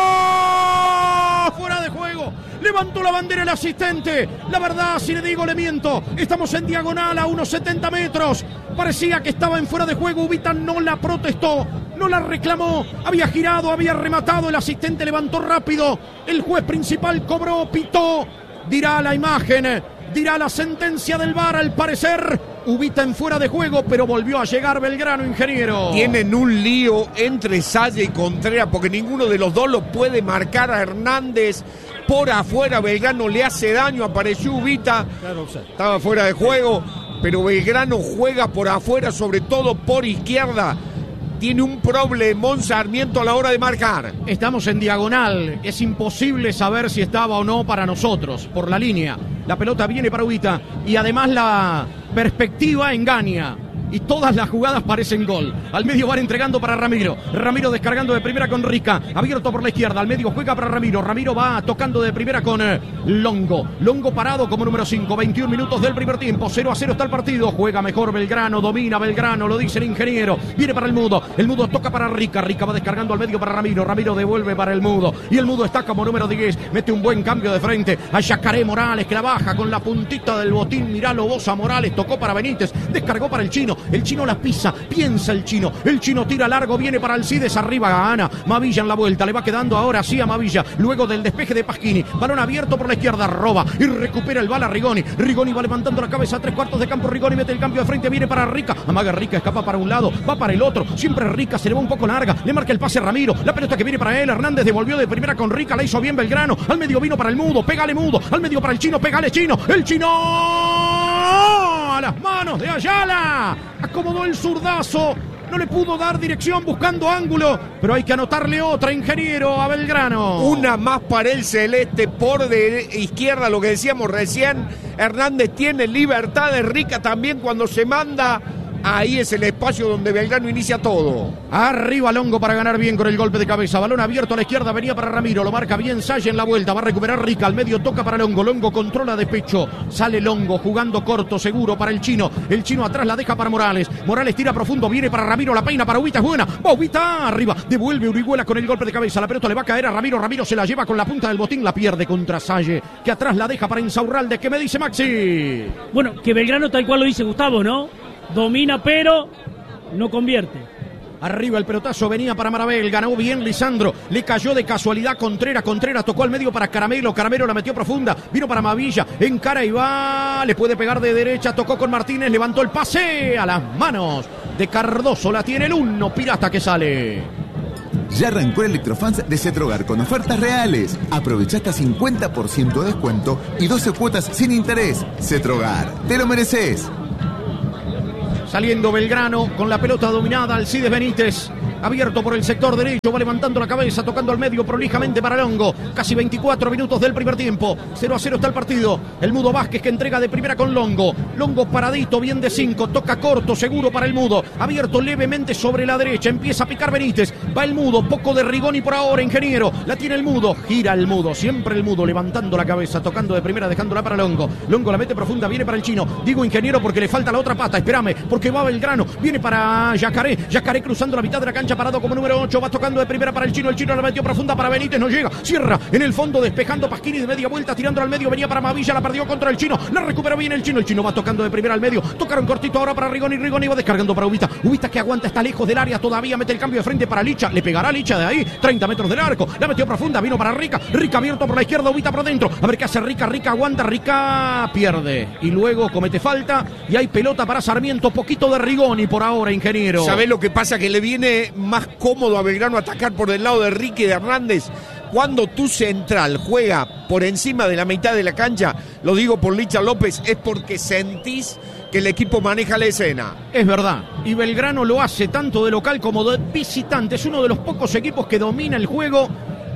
Fuera de juego. Levantó la bandera el asistente. La verdad, si le digo, le miento. Estamos en diagonal a unos 70 metros. Parecía que estaba en fuera de juego. Ubita no la protestó, no la reclamó. Había girado, había rematado. El asistente levantó rápido. El juez principal cobró, pitó. Dirá la imagen, dirá la sentencia del VAR. Al parecer, Ubita en fuera de juego, pero volvió a llegar Belgrano, ingeniero. Tienen un lío entre Salle y Contreras porque ninguno de los dos lo puede marcar a Hernández. Por afuera Belgrano le hace daño, apareció Ubita, estaba fuera de juego, pero Belgrano juega por afuera, sobre todo por izquierda. Tiene un problemón Sarmiento a la hora de marcar. Estamos en diagonal, es imposible saber si estaba o no para nosotros, por la línea. La pelota viene para Ubita y además la perspectiva engaña. Y todas las jugadas parecen gol. Al medio van entregando para Ramiro. Ramiro descargando de primera con Rica. Abierto por la izquierda. Al medio juega para Ramiro. Ramiro va tocando de primera con Longo. Longo parado como número 5. 21 minutos del primer tiempo. 0-0 está el partido. Juega mejor Belgrano. Domina Belgrano. Lo dice el ingeniero. Viene para el Mudo. El Mudo toca para Rica. Rica va descargando al medio para Ramiro. Ramiro devuelve para el Mudo. Y el Mudo está como número 10. Mete un buen cambio de frente a Yacaré Morales, que la baja con la puntita del botín. Miralo vos a Morales. Tocó para Benítez. Descargó para el Chino. El Chino la pisa, piensa el Chino tira largo, viene para Alcides, arriba Gana, Mavilla en la vuelta, le va quedando ahora sí a Mavilla, luego del despeje de Pasquini, balón abierto por la izquierda, roba y recupera el bala Rigoni va levantando la cabeza a 3/4 de campo, Rigoni mete el cambio de frente, viene para Rica, amaga Rica, escapa para un lado, va para el otro, siempre Rica, se le va un poco larga, le marca el pase a Ramiro, la pelota que viene para él, Hernández devolvió de primera con Rica, la hizo bien Belgrano, al medio vino para el Mudo, pégale Mudo, al medio para el Chino, pégale Chino, el Chino a las manos de Ayala, acomodó el zurdazo, no le pudo dar dirección buscando ángulo, pero hay que anotarle otra, ingeniero, a Belgrano. Una más para el celeste por de izquierda, lo que decíamos recién. Hernández tiene libertad de Rica también cuando se manda ahí es el espacio donde Belgrano inicia todo. Arriba Longo para ganar bien con el golpe de cabeza. Balón abierto a la izquierda, venía para Ramiro. Lo marca bien Salle en la vuelta. Va a recuperar Rica. Al medio toca para Longo. Longo controla de pecho. Sale Longo jugando corto, seguro para el chino. El chino atrás la deja para Morales. Morales tira profundo. Viene para Ramiro. La peina para Ubita. Es buena. Va Ubita arriba. Devuelve Urihuela con el golpe de cabeza. La pelota le va a caer a Ramiro. Ramiro se la lleva con la punta del botín. La pierde contra Salle, que atrás la deja para Insaurralde. ¿Qué me dice Maxi? Bueno, que Belgrano, tal cual lo dice Gustavo, ¿no? Domina, pero no convierte. Arriba el pelotazo, venía para Marabel, ganó bien Lisandro, le cayó de casualidad Contreras tocó al medio para Caramelo la metió profunda, vino para Mavilla, encara y va, le puede pegar de derecha, tocó con Martínez, levantó el pase a las manos de Cardoso, la tiene el 1, Pirata que sale. Ya arrancó el Electrofans de Cetrogar con ofertas reales. Aprovecha hasta 50% de descuento y 12 cuotas sin interés. Cetrogar, te lo mereces. Saliendo Belgrano con la pelota dominada, Alcides Benítez. Abierto por el sector derecho, va levantando la cabeza, tocando al medio prolijamente para Longo. Casi 24 minutos del primer tiempo. 0-0 está el partido. El Mudo Vázquez que entrega de primera con Longo. Longo paradito, bien de 5. Toca corto, seguro para el Mudo. Abierto levemente sobre la derecha. Empieza a picar Benítez. Va el Mudo, poco de Rigoni por ahora, Ingeniero. La tiene el Mudo. Gira el Mudo, siempre el Mudo, levantando la cabeza, tocando de primera, dejándola para Longo. Longo la mete profunda, viene para el chino. Digo Ingeniero porque le falta la otra pata. Espérame, porque va Belgrano. Viene para Yacaré. Yacaré cruzando la mitad de la cancha, parado como número 8, va tocando de primera para el chino la metió profunda para Benítez, no llega, cierra en el fondo, despejando Pasquini de media vuelta, tirando al medio, venía para Mavilla, la perdió contra el chino, la recupera bien el chino va tocando de primera al medio, tocaron cortito ahora para Rigoni va descargando para Ubita que aguanta, está lejos del área, todavía mete el cambio de frente para Licha, le pegará Licha de ahí, 30 metros del arco, la metió profunda, vino para Rica abierto por la izquierda, Ubita por dentro, a ver qué hace Rica aguanta, Rica pierde, y luego comete falta, y hay pelota para Sarmiento, poquito de Rigoni por ahora, Ingeniero. ¿Sabés lo que pasa? Que le viene más cómodo a Belgrano atacar por el lado de Ricky de Hernández. Cuando tu central juega por encima de la mitad de la cancha, lo digo por Licha López, es porque sentís que el equipo maneja la escena. Es verdad, y Belgrano lo hace tanto de local como de visitante. Es uno de los pocos equipos que domina el juego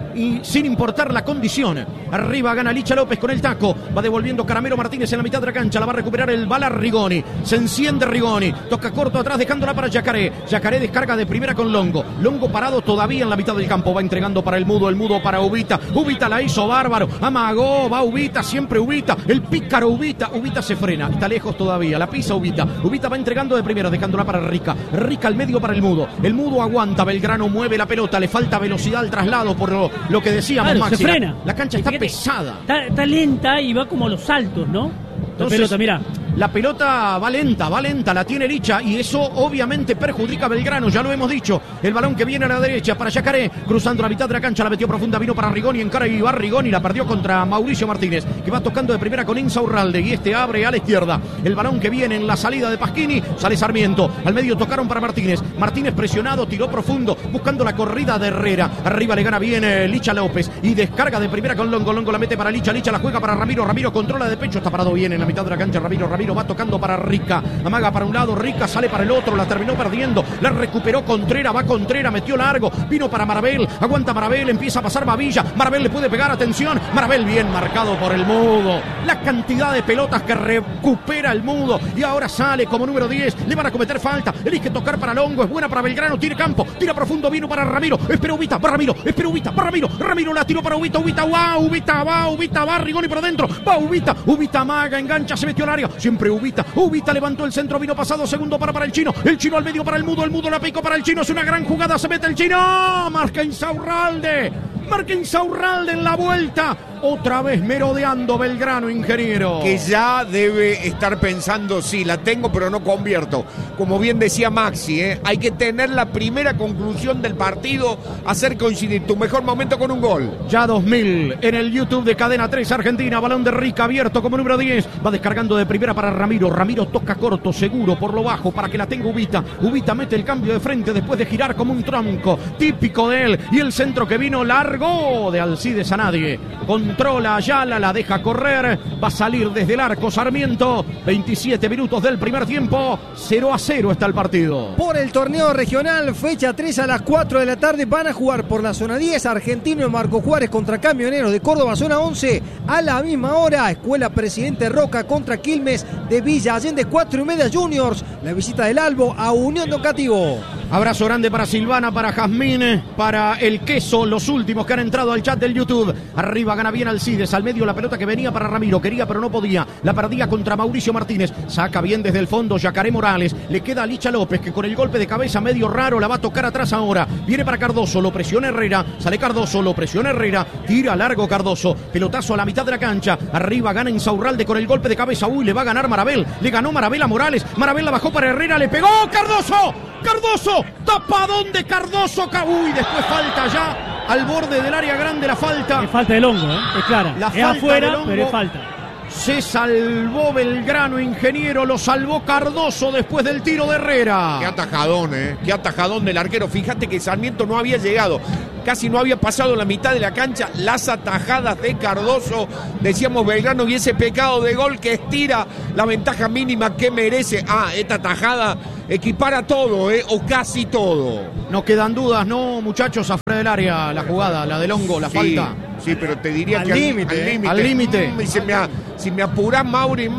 y sin importar la condición. Arriba gana Licha López con el taco. Va devolviendo Caramelo Martínez en la mitad de la cancha. La va a recuperar el bala Rigoni. Se enciende Rigoni. Toca corto atrás dejándola para Yacaré. Yacaré descarga de primera con Longo. Longo parado todavía en la mitad del campo. Va entregando para el Mudo para Ubita. Ubita la hizo bárbaro. Amagó. Va Ubita. Siempre Ubita. El pícaro Ubita. Ubita se frena. Está lejos todavía. La pisa Ubita. Ubita va entregando de primera dejándola para Rica. Rica al medio para el Mudo. El Mudo aguanta. Belgrano mueve la pelota. Le falta velocidad al traslado por lo que decíamos, claro, Maxi. se frena. La cancha está pesada. Está lenta y va como a los saltos, ¿no? Entonces, la pelota, mirá. La pelota va lenta, la tiene Licha y eso obviamente perjudica a Belgrano, ya lo hemos dicho. El balón que viene a la derecha para Yacaré, cruzando la mitad de la cancha, la metió profunda, vino para Rigoni, encara y va Rigoni, la perdió contra Mauricio Martínez, que va tocando de primera con Insaurralde y este abre a la izquierda. El balón que viene en la salida de Pasquini, sale Sarmiento, al medio tocaron para Martínez, Martínez presionado, tiró profundo, buscando la corrida de Herrera, arriba le gana bien Licha López y descarga de primera con Longo, Longo la mete para Licha, Licha la juega para Ramiro, Ramiro controla de pecho, está parado bien en la mitad de la cancha, Ramiro va tocando para Rica, amaga para un lado, Rica sale para el otro, la terminó perdiendo, la recuperó Contreras, va Contreras, metió largo, vino para Marabel, aguanta Marabel, empieza a pasar Mavilla, Marabel le puede pegar, atención, Marabel bien marcado por el Mudo, la cantidad de pelotas que recupera el Mudo y ahora sale como número 10, le van a cometer falta, elige tocar para Longo, es buena para Belgrano, tiene campo, tira profundo, vino para Ramiro, espera Ubita, va Ramiro, Ramiro la tiró para Ubita, va Rigoni por dentro, va Ubita amaga, engancha, se metió al área, siempre Ubita levantó el centro, vino pasado, segundo para el chino al medio para el Mudo la picó para el chino, es una gran jugada, se mete el chino, marca Insaurralde en la vuelta, otra vez merodeando Belgrano, Ingeniero. Que ya debe estar pensando, sí, la tengo pero no convierto. Como bien decía Maxi, hay que tener la primera conclusión del partido, hacer coincidir tu mejor momento con un gol. Ya 2000 en el YouTube de Cadena 3 Argentina, balón de Rica abierto como número 10, va descargando de primera para Ramiro toca corto, seguro por lo bajo para que la tenga Ubita mete el cambio de frente después de girar como un tronco, típico de él, y el centro que vino largo de Alcides a nadie, con controla Ayala, la deja correr, va a salir desde el arco Sarmiento. 27 minutos del primer tiempo, 0-0 está el partido. Por el torneo regional, fecha 3 a las 4 de la tarde, van a jugar por la zona 10, Argentino Marco Juárez contra Camioneros de Córdoba, zona 11, a la misma hora, Escuela Presidente Roca contra Quilmes de Villa Allende, 4:30 Juniors, la visita del Albo a Unión Don Cativo. Abrazo grande para Silvana, para Jazmín, para el Queso, los últimos que han entrado al chat del YouTube. Arriba gana bien Alcides, al medio la pelota que venía para Ramiro, quería pero no podía, la perdía contra Mauricio Martínez, saca bien desde el fondo Yacaré Morales, le queda a Licha López que con el golpe de cabeza medio raro la va a tocar atrás ahora, viene para Cardoso, lo presiona Herrera, sale Cardoso, lo presiona Herrera, tira largo Cardoso, pelotazo a la mitad de la cancha, arriba gana Insaurralde con el golpe de cabeza, uy, le va a ganar Marabel, le ganó Marabel a Morales, Marabel la bajó para Herrera, le pegó Cardoso, Cardoso, tapadón de Cardoso, uy, después falta ya al borde del área grande la falta. Es falta del hongo, es clara. La es falta afuera, pero es falta. Se salvó Belgrano, Ingeniero, lo salvó Cardoso después del tiro de Herrera. Qué atajadón del arquero. Fíjate que Sarmiento no había llegado, casi no había pasado la mitad de la cancha. Las atajadas de Cardoso, decíamos Belgrano, y ese pecado de gol que estira la ventaja mínima que merece. Esta atajada equipara todo, o casi todo. No quedan dudas, ¿no, muchachos? Afuera del área la jugada, la del hongo, la falta. Sí, pero te diría que al límite. Si me apurás, Mauri.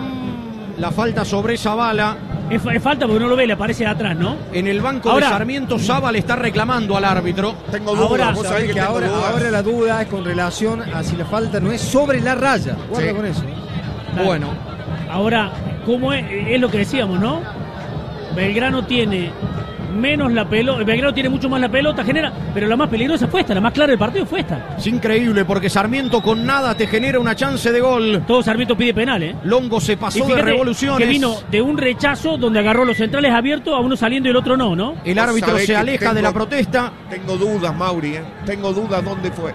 La falta sobre Zavala. Es falta porque no lo ve, le aparece de atrás, ¿no? En el banco de Sarmiento, Saba le está reclamando al árbitro. Tengo dudas, vos sabés que ahora la duda es con relación a si la falta no es sobre la raya. Guarda con eso. Claro. Bueno. Ahora, ¿cómo es lo que decíamos, no? Belgrano tiene menos la pelota, Belgrano tiene mucho más la pelota, genera, pero la más peligrosa fue esta, la más clara del partido fue esta. Es increíble porque Sarmiento con nada te genera una chance de gol. Todo Sarmiento pide penal, Longo se pasó de revoluciones. Que vino de un rechazo donde agarró los centrales abiertos, a uno saliendo y el otro no. El árbitro se aleja de la protesta. Tengo dudas, Mauri, tengo dudas dónde fue.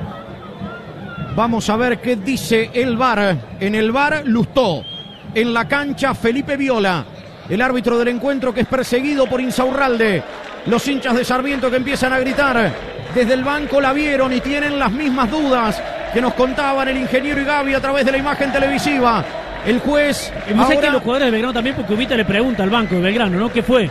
Vamos a ver qué dice el VAR. En el VAR, Lustó. En la cancha, Felipe Viola. El árbitro del encuentro que es perseguido por Insaurralde. Los hinchas de Sarmiento que empiezan a gritar. Desde el banco la vieron y tienen las mismas dudas que nos contaban el ingeniero y Gaby a través de la imagen televisiva. El juez. No sé que los jugadores de Belgrano también, porque Ubita le pregunta al banco de Belgrano, ¿no? ¿Qué fue?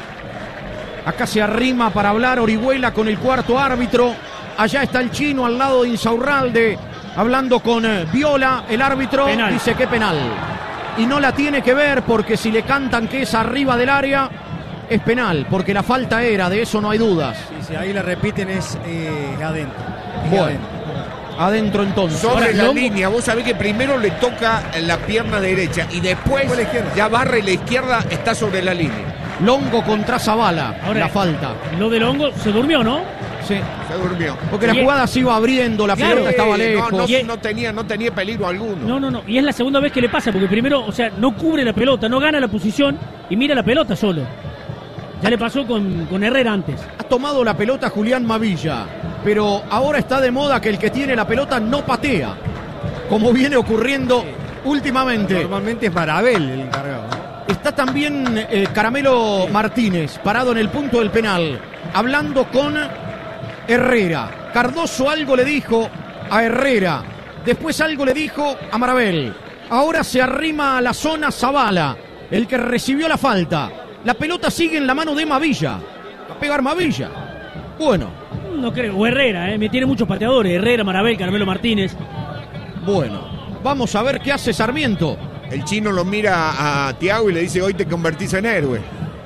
Acá se arrima para hablar Orihuela con el cuarto árbitro. Allá está el chino al lado de Insaurralde. Hablando con Viola. El árbitro dice que penal. Y no la tiene que ver porque si le cantan que es arriba del área, es penal, porque la falta era, de eso no hay dudas. Sí, ahí la repiten, es adentro. Bueno, adentro entonces. Sobre la línea, vos sabés que primero le toca la pierna derecha y después ya barre la izquierda, está sobre la línea. Longo contra Zavala, la falta. Lo de Longo se durmió, ¿no? Sí. Se durmió. Porque la jugada se iba abriendo, la pelota estaba lejos. No tenía peligro alguno. No. Y es la segunda vez que le pasa, porque primero, no cubre la pelota, no gana la posición y mira la pelota solo. Ya le pasó con Herrera antes. Ha tomado la pelota Julián Mavilla, pero ahora está de moda que el que tiene la pelota no patea, como viene ocurriendo últimamente. Normalmente es Marabel el encargado. Está también Caramelo Martínez, parado en el punto del penal, hablando con Herrera. Cardoso algo le dijo a Herrera, después algo le dijo a Marabel. Ahora se arrima a la zona Zavala, el que recibió la falta. La pelota sigue en la mano de Mavilla. Va a pegar Mavilla. Bueno. No creo. O Herrera, me tiene muchos pateadores. Herrera, Marabel, Caramelo Martínez. Bueno, vamos a ver qué hace Sarmiento. El chino lo mira a Thiago y le dice, hoy te convertís en héroe.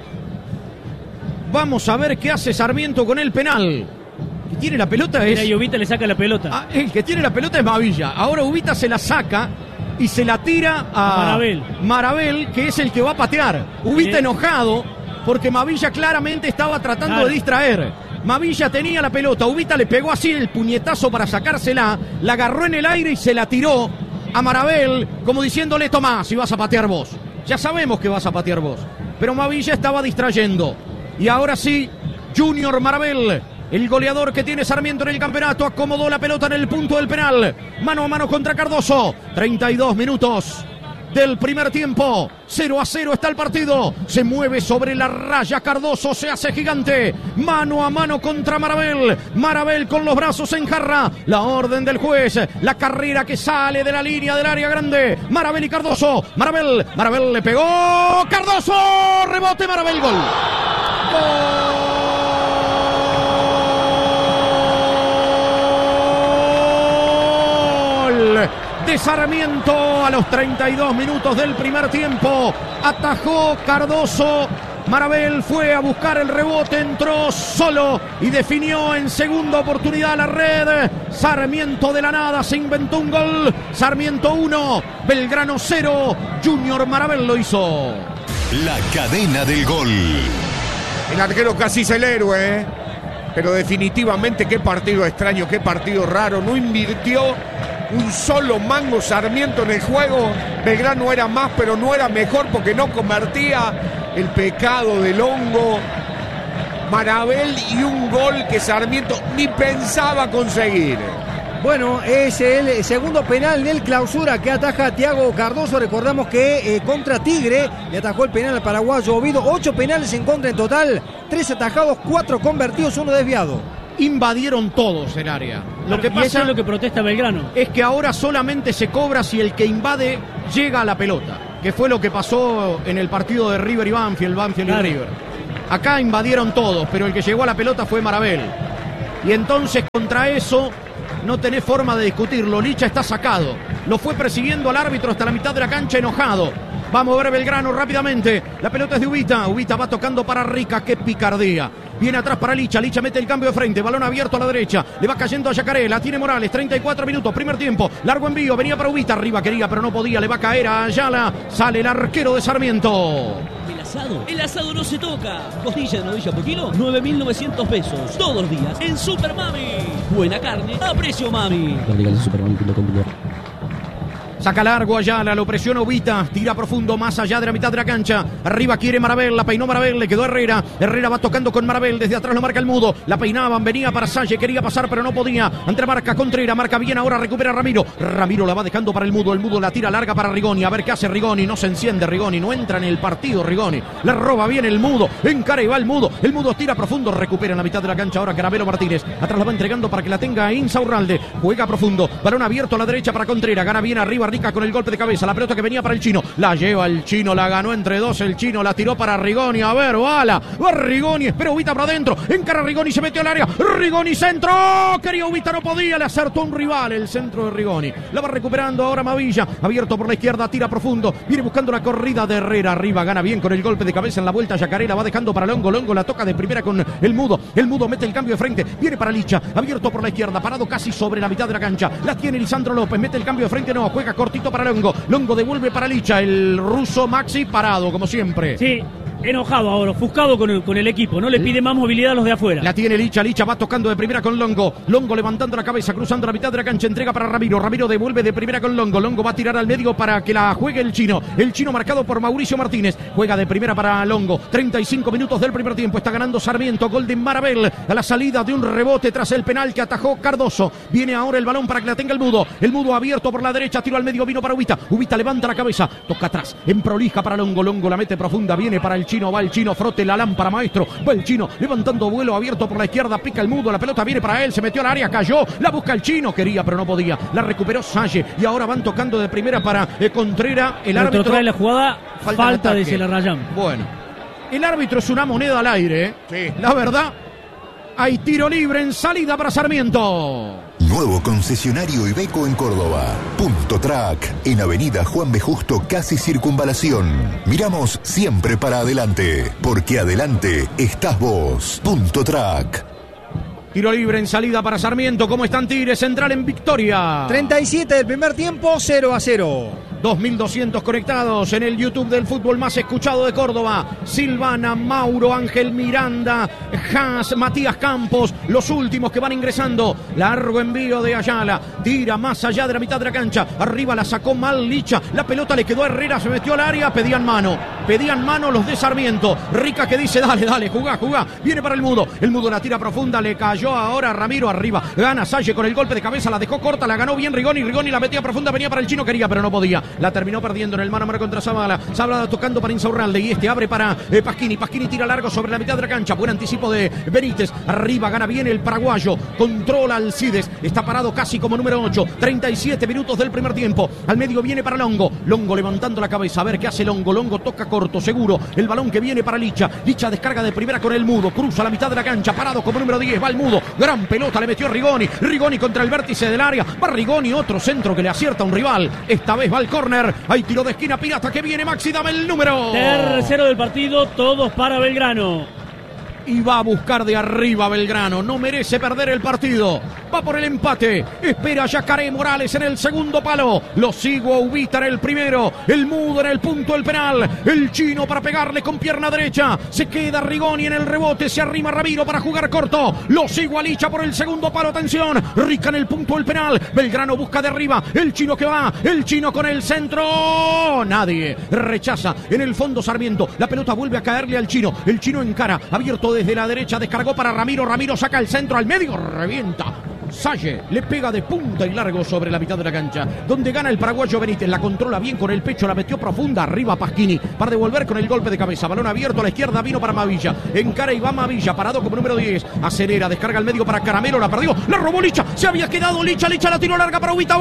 Vamos a ver qué hace Sarmiento con el penal. Que tiene la pelota es... Mira, y Ubita le saca la pelota. El que tiene la pelota es Mavilla. Ahora Ubita se la saca y se la tira a Marabel, que es el que va a patear. Ubita enojado porque Mavilla claramente estaba tratando de distraer. Mavilla tenía la pelota, Ubita le pegó así el puñetazo para sacársela, la agarró en el aire y se la tiró a Marabel, como diciéndole, tomá, si vas a patear vos. Ya sabemos que vas a patear vos. Pero Mavilla estaba distrayendo. Y ahora sí, Junior Marabel, el goleador que tiene Sarmiento en el campeonato, acomodó la pelota en el punto del penal. Mano a mano contra Cardoso. 32 minutos del primer tiempo. 0-0 está el partido. Se mueve sobre la raya Cardoso, se hace gigante. Mano a mano contra Marabel. Marabel con los brazos en jarra. La orden del juez. La carrera que sale de la línea del área grande. Marabel y Cardoso. Marabel le pegó. Cardoso. Rebote Marabel. Gol. De Sarmiento a los 32 minutos del primer tiempo. Atajó Cardoso. Marabel fue a buscar el rebote, entró solo y definió en segunda oportunidad la red. Sarmiento de la nada se inventó un gol. Sarmiento 1, Belgrano 0. Junior Marabel lo hizo. La cadena del gol. El arquero casi es el héroe, pero definitivamente qué partido extraño, qué partido raro. No invirtió un solo mango Sarmiento en el juego. Belgrano era más, pero no era mejor porque no convertía. El pecado del hongo. Marabel y un gol que Sarmiento ni pensaba conseguir. Bueno, es el segundo penal del clausura que ataja Thiago Cardoso. Recordamos que contra Tigre le atajó el penal al paraguayo Ovidio. 8 penales en contra en total. 3 atajados, 4 convertidos, 1 desviado. Invadieron todos el área. Lo que pasa, eso es lo que protesta Belgrano. Es que ahora solamente se cobra si el que invade llega a la pelota, que fue lo que pasó en el partido de River y Banfield claro. Y River. Acá invadieron todos, pero el que llegó a la pelota fue Marabel. Y entonces contra eso no tenés forma de discutirlo. Licha está sacado. Lo fue persiguiendo al árbitro hasta la mitad de la cancha enojado. Va a mover Belgrano rápidamente. La pelota es de Ubita. Ubita va tocando para Rica. ¡Qué picardía! Viene atrás para Licha. Licha mete el cambio de frente. Balón abierto a la derecha. Le va cayendo a Yacaré. La tiene Morales. 34 minutos. Primer tiempo. Largo envío. Venía para Ubita. Arriba quería, pero no podía. Le va a caer a Ayala. Sale el arquero de Sarmiento. El asado no se toca. Costilla de novilla por kilo, 9.900 pesos. Todos los días en Super Mami. Buena carne a precio Mami. Saca largo Ayala, lo presiona Ubita, tira profundo más allá de la mitad de la cancha. Arriba quiere Marabel, la peinó Marabel, le quedó Herrera. Herrera va tocando con Marabel, desde atrás lo marca el Mudo. La peinaban, venía para Salle, quería pasar pero no podía. Entre marca Contreras, marca bien, ahora recupera Ramiro. Ramiro la va dejando para el Mudo la tira larga para Rigoni. A ver qué hace Rigoni, no se enciende Rigoni, no entra en el partido Rigoni. La roba bien el Mudo, encara y va el Mudo tira profundo, recupera en la mitad de la cancha ahora Caramelo Martínez. Atrás la va entregando para que la tenga Insaurralde. Juega profundo, balón abierto a la derecha para Contreras, gana bien arriba Rica con el golpe de cabeza, la pelota que venía para el Chino, la lleva el Chino, la ganó entre dos el Chino, la tiró para Rigoni, a ver, bala, va Rigoni, espera Ubita para adentro, encara Rigoni, se metió al área, Rigoni centro, quería Ubita, no podía, le acertó un rival, el centro de Rigoni, la va recuperando ahora Mavilla, abierto por la izquierda, tira profundo, viene buscando la corrida de Herrera, arriba, gana bien con el golpe de cabeza en la vuelta, Yacaré la va dejando para Longo, Longo la toca de primera con el Mudo mete el cambio de frente, viene para Licha, abierto por la izquierda, parado casi sobre la mitad de la cancha, la tiene Lisandro López, mete el cambio de frente, no, juega cortito para Longo devuelve para Licha, el ruso Maxi parado como siempre. Sí, enojado ahora, ofuscado con el equipo, no le pide más movilidad a los de afuera. La tiene Licha va tocando de primera con Longo levantando la cabeza, cruzando la mitad de la cancha, entrega para Ramiro devuelve de primera con Longo va a tirar al medio para que la juegue el Chino marcado por Mauricio Martínez, juega de primera para Longo, 35 minutos del primer tiempo, está ganando Sarmiento, gol de Marabel, a la salida de un rebote tras el penal que atajó Cardoso, viene ahora el balón para que la tenga el Mudo abierto por la derecha, tiro al medio, vino para Ubita levanta la cabeza, toca atrás, en prolija para Longo la mete profunda, viene para el Chino, va el Chino, frote la lámpara maestro, va el Chino, levantando vuelo abierto por la izquierda, pica el Mudo, la pelota viene para él, se metió al área, cayó, la busca el Chino, quería pero no podía, la recuperó Salle y ahora van tocando de primera para Contreras, el árbitro trae la jugada, falta de Celarrayán. Bueno, el árbitro es una moneda al aire, sí. La verdad, hay tiro libre en salida para Sarmiento. Nuevo concesionario Iveco en Córdoba. Punto Track, en Avenida Juan B. Justo, casi Circunvalación. Miramos siempre para adelante, porque adelante estás vos. Punto Track. Tiro libre en salida para Sarmiento. ¿Cómo están Tigre Central en victoria? 37 del primer tiempo, 0-0. 2.200 conectados en el YouTube del fútbol más escuchado de Córdoba. Silvana, Mauro, Ángel Miranda, Haas, Matías Campos, los últimos que van ingresando. Largo envío de Ayala, tira más allá de la mitad de la cancha. Arriba la sacó mal Licha, la pelota le quedó a Herrera, se metió al área, pedían mano. pedían mano los de Sarmiento. Rica que dice, dale, jugá. Viene para el Mudo la tira profunda, le cayó ahora Ramiro arriba. Gana Salle con el golpe de cabeza, la dejó corta, la ganó bien Rigoni la metía profunda, venía para el Chino, quería pero no podía. La terminó perdiendo en el mano a mano contra Zavala. Zavala tocando para Insaurralde y este abre para Pasquini. Pasquini tira largo sobre la mitad de la cancha. Buen anticipo de Benítez. Arriba gana bien el paraguayo. Controla Alcides. Está parado casi como número 8. 37 minutos del primer tiempo. Al medio viene para Longo. Longo levantando la cabeza. A ver qué hace Longo. Longo toca corto, seguro. El balón que viene para Licha. Licha descarga de primera con el Mudo. Cruza la mitad de la cancha. Parado como número 10. Va el Mudo. Gran pelota le metió Rigoni. Rigoni contra el vértice del área. Va Rigoni. Otro centro que le acierta a un rival. Esta vez va al córner. Hay tiro de esquina Pirata que viene. Maxi, dame el número. Tercero del partido. Todos para Belgrano. Y va a buscar de arriba Belgrano. No merece perder el partido. Va por el empate. Espera Yacaré Morales en el segundo palo. Lo sigo a Ubita en el primero. El Mudo en el punto del penal. El Chino para pegarle con pierna derecha. Se queda Rigoni en el rebote. Se arrima Ramiro para jugar corto. Lo sigo a Licha por el segundo palo. Atención. Rica en el punto del penal. Belgrano busca de arriba. El Chino que va. El Chino con el centro. Nadie. Rechaza. En el fondo Sarmiento. La pelota vuelve a caerle al Chino. El Chino encara. Abierto desde la derecha, descargó para Ramiro. Ramiro saca el centro al medio, revienta. Salle le pega de punta y largo sobre la mitad de la cancha, donde gana el paraguayo Benítez. La controla bien con el pecho, la metió profunda. Arriba Pasquini para devolver con el golpe de cabeza. Balón abierto a la izquierda, vino para Mavilla. Encara y va Mavilla, parado como número 10. Acelera, descarga al medio para Caramelo, la perdió. La robó Licha, se había quedado Licha la tiró larga para Ubita.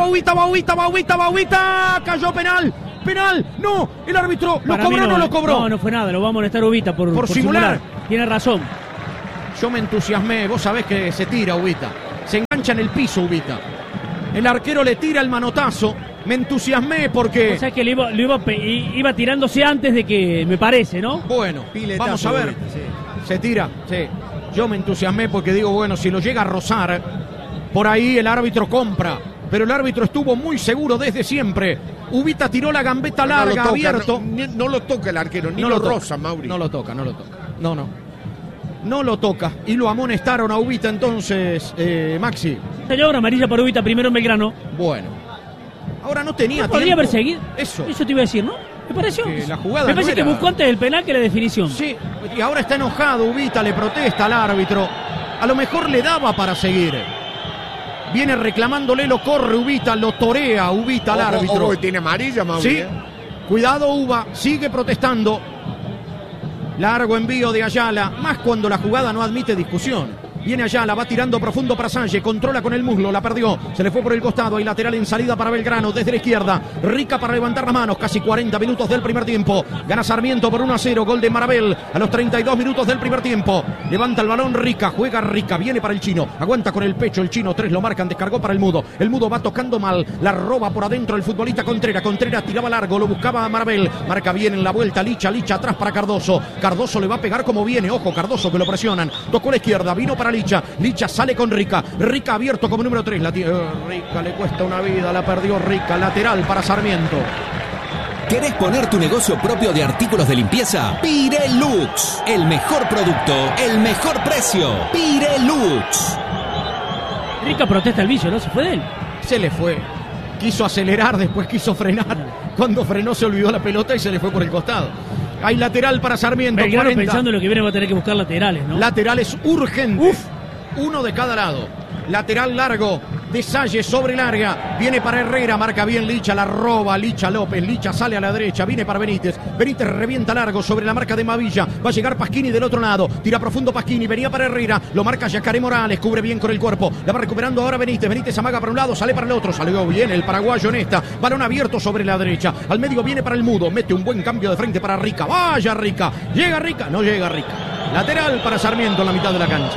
Cayó penal. No, el árbitro lo Para cobró, no lo cobró. No fue nada, lo va a molestar Ubita por simular. Tiene razón. Yo me entusiasmé, vos sabés que se tira Ubita. Se engancha en el piso Ubita. El arquero le tira el manotazo. Me entusiasmé porque... O sea que iba tirándose antes de que, me parece, ¿no? Bueno, vamos a ver. Ubita, sí. Se tira, sí. Yo me entusiasmé porque digo, bueno, si lo llega a rozar, por ahí el árbitro compra. Pero el árbitro estuvo muy seguro desde siempre. Ubita tiró la gambeta larga, abierto. No lo toca el arquero, ni lo roza, Mauri. No lo toca. No lo toca. Y lo amonestaron a Ubita entonces, Maxi. Señor, amarilla para Ubita, primero en Belgrano. Bueno. Ahora no tenía tiempo. Podría haber seguido. Eso te iba a decir, ¿no? Me pareció. La jugada me parece que buscó antes el penal que la definición. Sí, y ahora está enojado Ubita, le protesta al árbitro. A lo mejor le daba para seguir. Viene reclamándole, lo corre Ubita, lo torea Ubita al árbitro. Tiene amarilla, Mauri. Sí, cuidado Uba, sigue protestando. Largo envío de Ayala, más cuando la jugada no admite discusión. Viene Ayala, va tirando profundo para Salle, controla con el muslo, la perdió, se le fue por el costado, hay lateral en salida para Belgrano, desde la izquierda, Rica para levantar las manos, casi 40 minutos del primer tiempo, gana Sarmiento por 1-0, gol de Marabel, a los 32 minutos del primer tiempo, levanta el balón Rica, juega Rica, viene para el Chino, aguanta con el pecho el Chino, 3 lo marcan, descargó para el Mudo va tocando mal, la roba por adentro el futbolista Contreras tiraba largo, lo buscaba a Marabel, marca bien en la vuelta, Licha atrás para Cardoso le va a pegar como viene, ojo Cardoso que lo presionan, tocó la izquierda, vino para Licha sale con Rica abierto como número 3, Rica le cuesta una vida, la perdió Rica, lateral para Sarmiento. ¿Querés poner tu negocio propio de artículos de limpieza? Pirelux, el mejor producto, el mejor precio. Pirelux. Rica protesta el vicio, ¿no? ¿Se fue de él? Se le fue. Quiso acelerar, después quiso frenar. Cuando frenó se olvidó la pelota y se le fue por el costado. Hay lateral para Sarmiento. Belgrano pensando en lo que viene va a tener que buscar laterales, ¿no? Laterales urgentes. Uno de cada lado. Lateral largo de Salle sobre larga. Viene para Herrera, marca bien Licha, la roba Licha López. Licha sale a la derecha, viene para Benítez. Benítez revienta largo sobre la marca de Mavilla. Va a llegar Pasquini del otro lado. Tira profundo Pasquini, venía para Herrera. Lo marca Yacaré Morales, cubre bien con el cuerpo. La va recuperando ahora Benítez. Benítez amaga para un lado, sale para el otro. Salió bien el paraguayo en esta. Balón abierto sobre la derecha. Al medio viene para el Mudo. Mete un buen cambio de frente para Rica. Vaya Rica. Llega Rica, no llega Rica. Lateral para Sarmiento en la mitad de la cancha.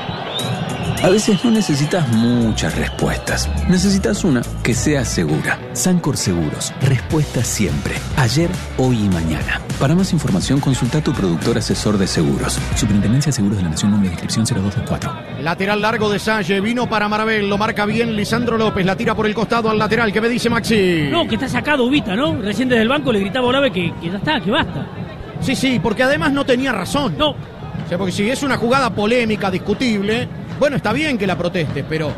A veces no necesitas muchas respuestas. Necesitas una que sea segura. Sancor Seguros. Respuesta siempre. Ayer, hoy y mañana. Para más información, consulta a tu productor asesor de seguros. Superintendencia de Seguros de la Nación, número de inscripción 0224. Lateral largo de Salle. Vino para Marabel. Lo marca bien Lisandro López. La tira por el costado al lateral. ¿Qué me dice Maxi? No, que está sacado Ubita, ¿no? Recién desde el banco le gritaba a Olave que ya está, que basta. Sí, porque además no tenía razón. No. O sea, porque si es una jugada polémica, discutible... Bueno, está bien que la proteste, pero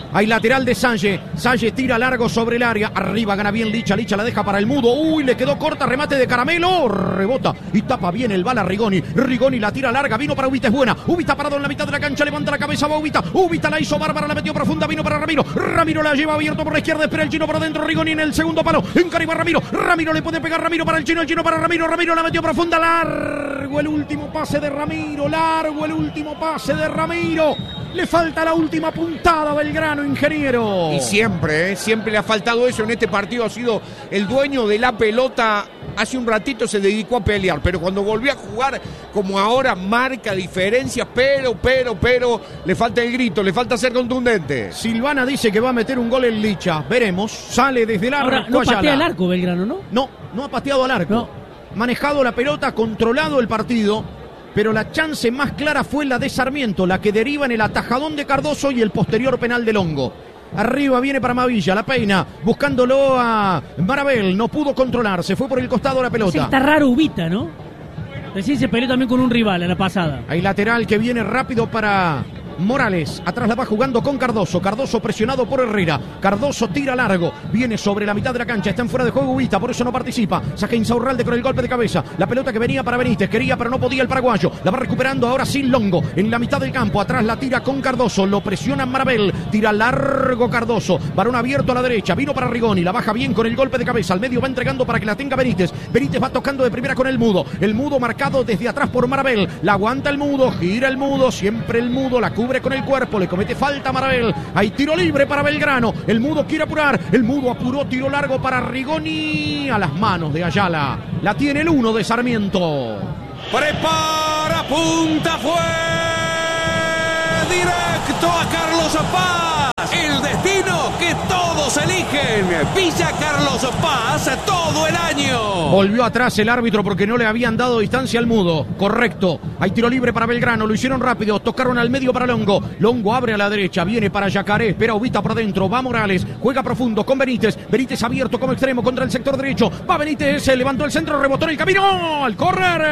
Hay lateral de Salle. Salle tira largo sobre el área. Arriba gana bien Licha. Licha la deja para el Mudo. Uy, le quedó corta. Remate de Caramelo. Rebota y tapa bien el bala Rigoni. Rigoni la tira larga. Vino para Ubita, es buena. Ubita parado en la mitad de la cancha. Levanta la cabeza. Va Ubita. Ubita la hizo bárbara. La metió profunda. Vino para Ramiro. Ramiro la lleva abierto por la izquierda. Espera el chino por dentro. Rigoni en el segundo palo. Encariba Ramiro. Ramiro le puede pegar. Ramiro para el chino. El chino para Ramiro. Ramiro la metió profunda. Largo el último pase de Ramiro. Largo el último pase de Ramiro. Le falta la última puntada Belgrano, ingeniero. Y siempre le ha faltado eso. En este partido ha sido el dueño de la pelota. Hace un ratito se dedicó a pelear, pero cuando volvió a jugar como ahora marca diferencias, pero le falta el grito, le falta ser contundente. Silvana dice que va a meter un gol en Licha. Veremos. Sale desde el arco. Ahora, no patea el arco Belgrano, ¿no? No ha pateado al arco. No. Manejado la pelota, controlado el partido. Pero la chance más clara fue la de Sarmiento, la que deriva en el atajadón de Cardoso y el posterior penal de Longo. Arriba viene para Mavilla, la peina, buscándolo a Marabel, no pudo controlar, se fue por el costado la pelota. Sí, está raro Ubita, ¿no? Recién se peleó también con un rival en la pasada. Hay lateral que viene rápido para Morales, atrás la va jugando con Cardoso. Cardoso presionado por Herrera. Cardoso tira largo, viene sobre la mitad de la cancha, está en fuera de juego Ubita, por eso no participa. Saca Insaurralde con el golpe de cabeza. La pelota que venía para Benítez, quería pero no podía el paraguayo. La va recuperando ahora sin Longo, en la mitad del campo, atrás la tira con Cardoso, lo presiona Marabel, tira largo Cardoso, varón abierto a la derecha, vino para Rigoni, la baja bien con el golpe de cabeza, al medio va entregando para que la tenga Benítez. Benítez va tocando de primera con el Mudo marcado desde atrás por Marabel, la aguanta el Mudo, gira el Mudo, siempre el Mudo, la cubre con el cuerpo, le comete falta a Marabel. Hay tiro libre para Belgrano. El Mudo quiere apurar. El Mudo apuró, tiro largo para Rigoni. A las manos de Ayala. La tiene el 1 de Sarmiento. Prepara, punta, fue directo a Carlos Paz. El destino que todos eligen. Villa Carlos Paz todo el año. Volvió atrás el árbitro porque no le habían dado distancia al Mudo. Correcto. Hay tiro libre para Belgrano. Lo hicieron rápido. Tocaron al medio para Longo. Longo abre a la derecha. Viene para Yacaré. Espera Ubita por dentro. Va Morales. Juega profundo con Benítez. Benítez abierto como extremo contra el sector derecho. Va Benítez. Se levantó el centro. Rebotó en el camino. Al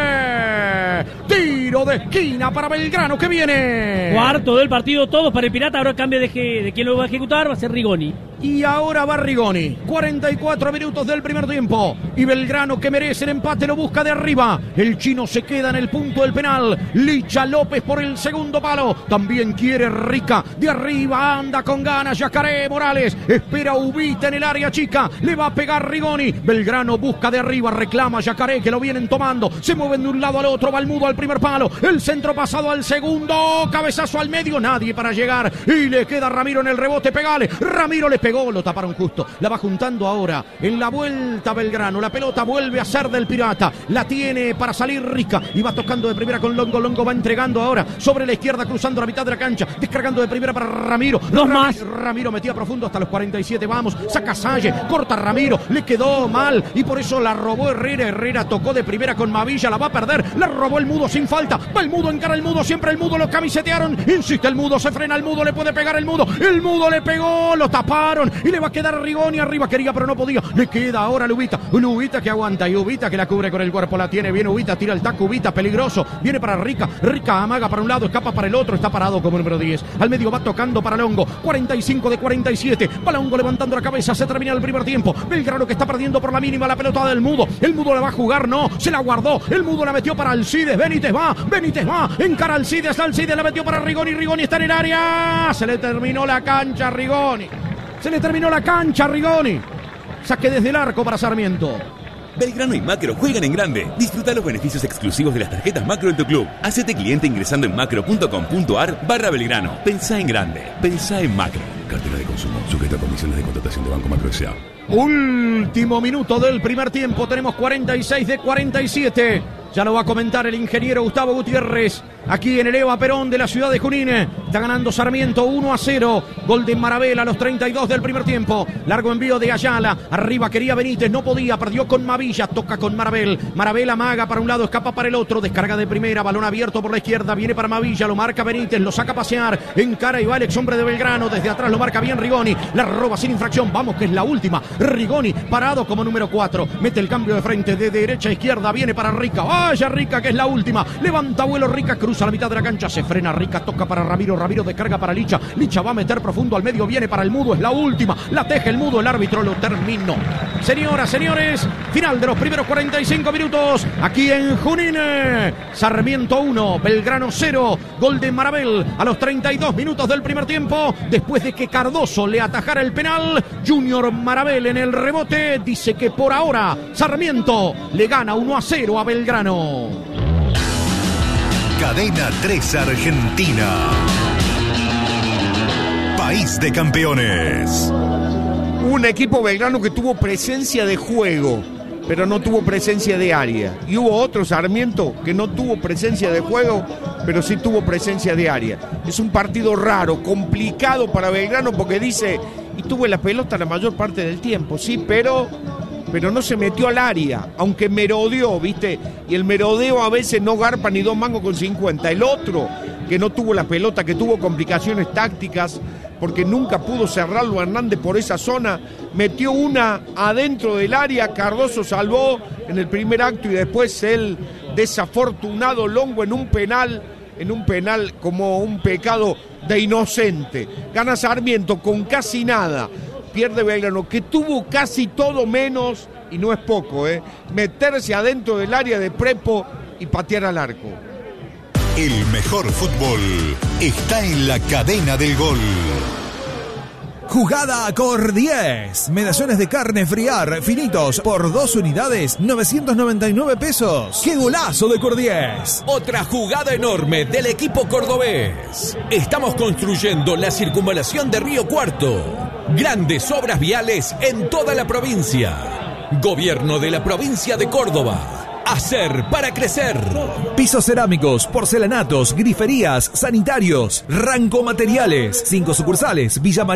correr. Tiro de esquina para Belgrano que viene. Cuarto del partido. Todos para el Pirata. Ahora cambia de quién lo va a ejecutar. Va a ser Rigoni. Y ahora va Rigoni. 44 minutos del primer tiempo. Y Belgrano, que merece el empate, lo busca de arriba. El chino se queda en el punto del penal. Licha López por el segundo palo. También quiere Rica. De arriba anda con ganas Yacaré Morales. Espera Ubita en el área chica. Le va a pegar Rigoni. Belgrano busca de arriba. Reclama Yacaré, que lo vienen tomando. Se mueven de un lado al otro. Va el Mudo al primer palo. El centro pasado al segundo. Cabezazo al medio. Nadie para llegar. Y le queda Ramiro en el rebote. Pegale. Ramiro le pegó. Lo taparon justo. La va juntando ahora. En la vuelta Belgrano. La pelota vuelve a ser del Pirata. La tiene para salir Rica. Y va tocando de primera con Longo. Longo va entregando ahora sobre la izquierda, cruzando la mitad de la cancha. Descargando de primera para Ramiro. Ramiro metía profundo hasta los 47. Vamos. Saca Salle. Corta Ramiro. Le quedó mal. Y por eso la robó Herrera. Herrera tocó de primera con Mavilla. La va a perder. La robó el Mudo sin falta. Va el Mudo, encara el Mudo. Siempre el Mudo. Lo camisetearon. Insiste el Mudo. Se frena el Mudo. Le puede pegar el Mudo. El Mudo le pegó. Lo taparon. Y le va a quedar Rigoni arriba. Quería pero no podía. Le queda ahora Ubita. Ubita que aguanta. Y Ubita que la cubre con el cuerpo. La tiene bien Ubita. Tira el taco. Ubita peligroso. Viene para Rica. Rica amaga para un lado. Escapa para el otro. Está parado como número 10. Al medio va tocando para Longo. 45 de 47. Va Longo levantando la cabeza. Se termina el primer tiempo. Belgrano que está perdiendo por la mínima la pelota del Mudo. El Mudo la va a jugar. No. Se la guardó. El Mudo la metió para Alcides. Benítez va. Benítez va. Encara Alcides. Alcides la metió para Rigoni. Rigoni está en el área. Se le terminó la cancha a Rigoni. Se le terminó la cancha a Rigoni. Saque desde el arco para Sarmiento. Belgrano y Macro juegan en grande. Disfruta los beneficios exclusivos de las tarjetas Macro en tu club. Hacete cliente ingresando en macro.com.ar/Belgrano. Pensá en grande. Pensá en Macro. Cartera de consumo. Sujeta a condiciones de contratación de Banco Macro S.A. Último minuto del primer tiempo. Tenemos 46 de 47. Ya lo va a comentar el ingeniero Gustavo Gutiérrez. Aquí en el Eva Perón de la ciudad de Junín. Está ganando Sarmiento 1-0. Gol de Marabel a los 32 del primer tiempo. Largo envío de Ayala. Arriba quería Benítez. No podía. Perdió con Mavilla. Toca con Marabel. Marabel amaga para un lado. Escapa para el otro. Descarga de primera. Balón abierto por la izquierda. Viene para Mavilla. Lo marca Benítez. Lo saca a pasear. Encara y va Alex, hombre de Belgrano. Desde atrás lo marca bien Rigoni. La roba sin infracción. Vamos que es la última. Rigoni parado como número 4. Mete el cambio de frente de derecha a izquierda. Viene para Rica. ¡Ah! Vaya Rica, que es la última. Levanta vuelo Rica, cruza la mitad de la cancha, se frena Rica, toca para Ramiro, Ramiro descarga para Licha, Licha va a meter profundo al medio, viene para el Mudo, es la última, la teje el Mudo, el árbitro lo terminó. Señoras, señores, final de los primeros 45 minutos, aquí en Junín. Sarmiento 1, Belgrano 0, gol de Marabel a los 32 minutos del primer tiempo, después de que Cardoso le atajara el penal. Junior Marabel en el rebote dice que por ahora Sarmiento le gana 1-0 a Belgrano. Cadena 3 Argentina. País de campeones. Un equipo belgrano que tuvo presencia de juego, pero no tuvo presencia de área. Y hubo otro Sarmiento que no tuvo presencia de juego, pero sí tuvo presencia de área. Es un partido raro, complicado para Belgrano porque dice, y tuve la pelota la mayor parte del tiempo, sí, pero no se metió al área, aunque merodeó, ¿viste? Y el merodeo a veces no garpa ni 2 mangos con 50. El otro que no tuvo la pelota, que tuvo complicaciones tácticas, porque nunca pudo cerrarlo Hernández por esa zona, metió una adentro del área, Cardoso salvó en el primer acto y después el desafortunado Longo en un penal como un pecado de inocente. Gana Sarmiento con casi nada, pierde Belgrano, que tuvo casi todo menos, y no es poco, meterse adentro del área de Prepo y patear al arco. El mejor fútbol está en la cadena del gol. Jugada Cor 10. Medallones de carne friar finitos por 2 unidades, 999 pesos. ¡Qué golazo de Cor 10! Otra jugada enorme del equipo cordobés. Estamos construyendo la circunvalación de Río Cuarto. Grandes obras viales en toda la provincia. Gobierno de la provincia de Córdoba. Hacer para crecer. Pisos cerámicos, porcelanatos, griferías, sanitarios, Ranco Materiales. 5 sucursales, Villa María.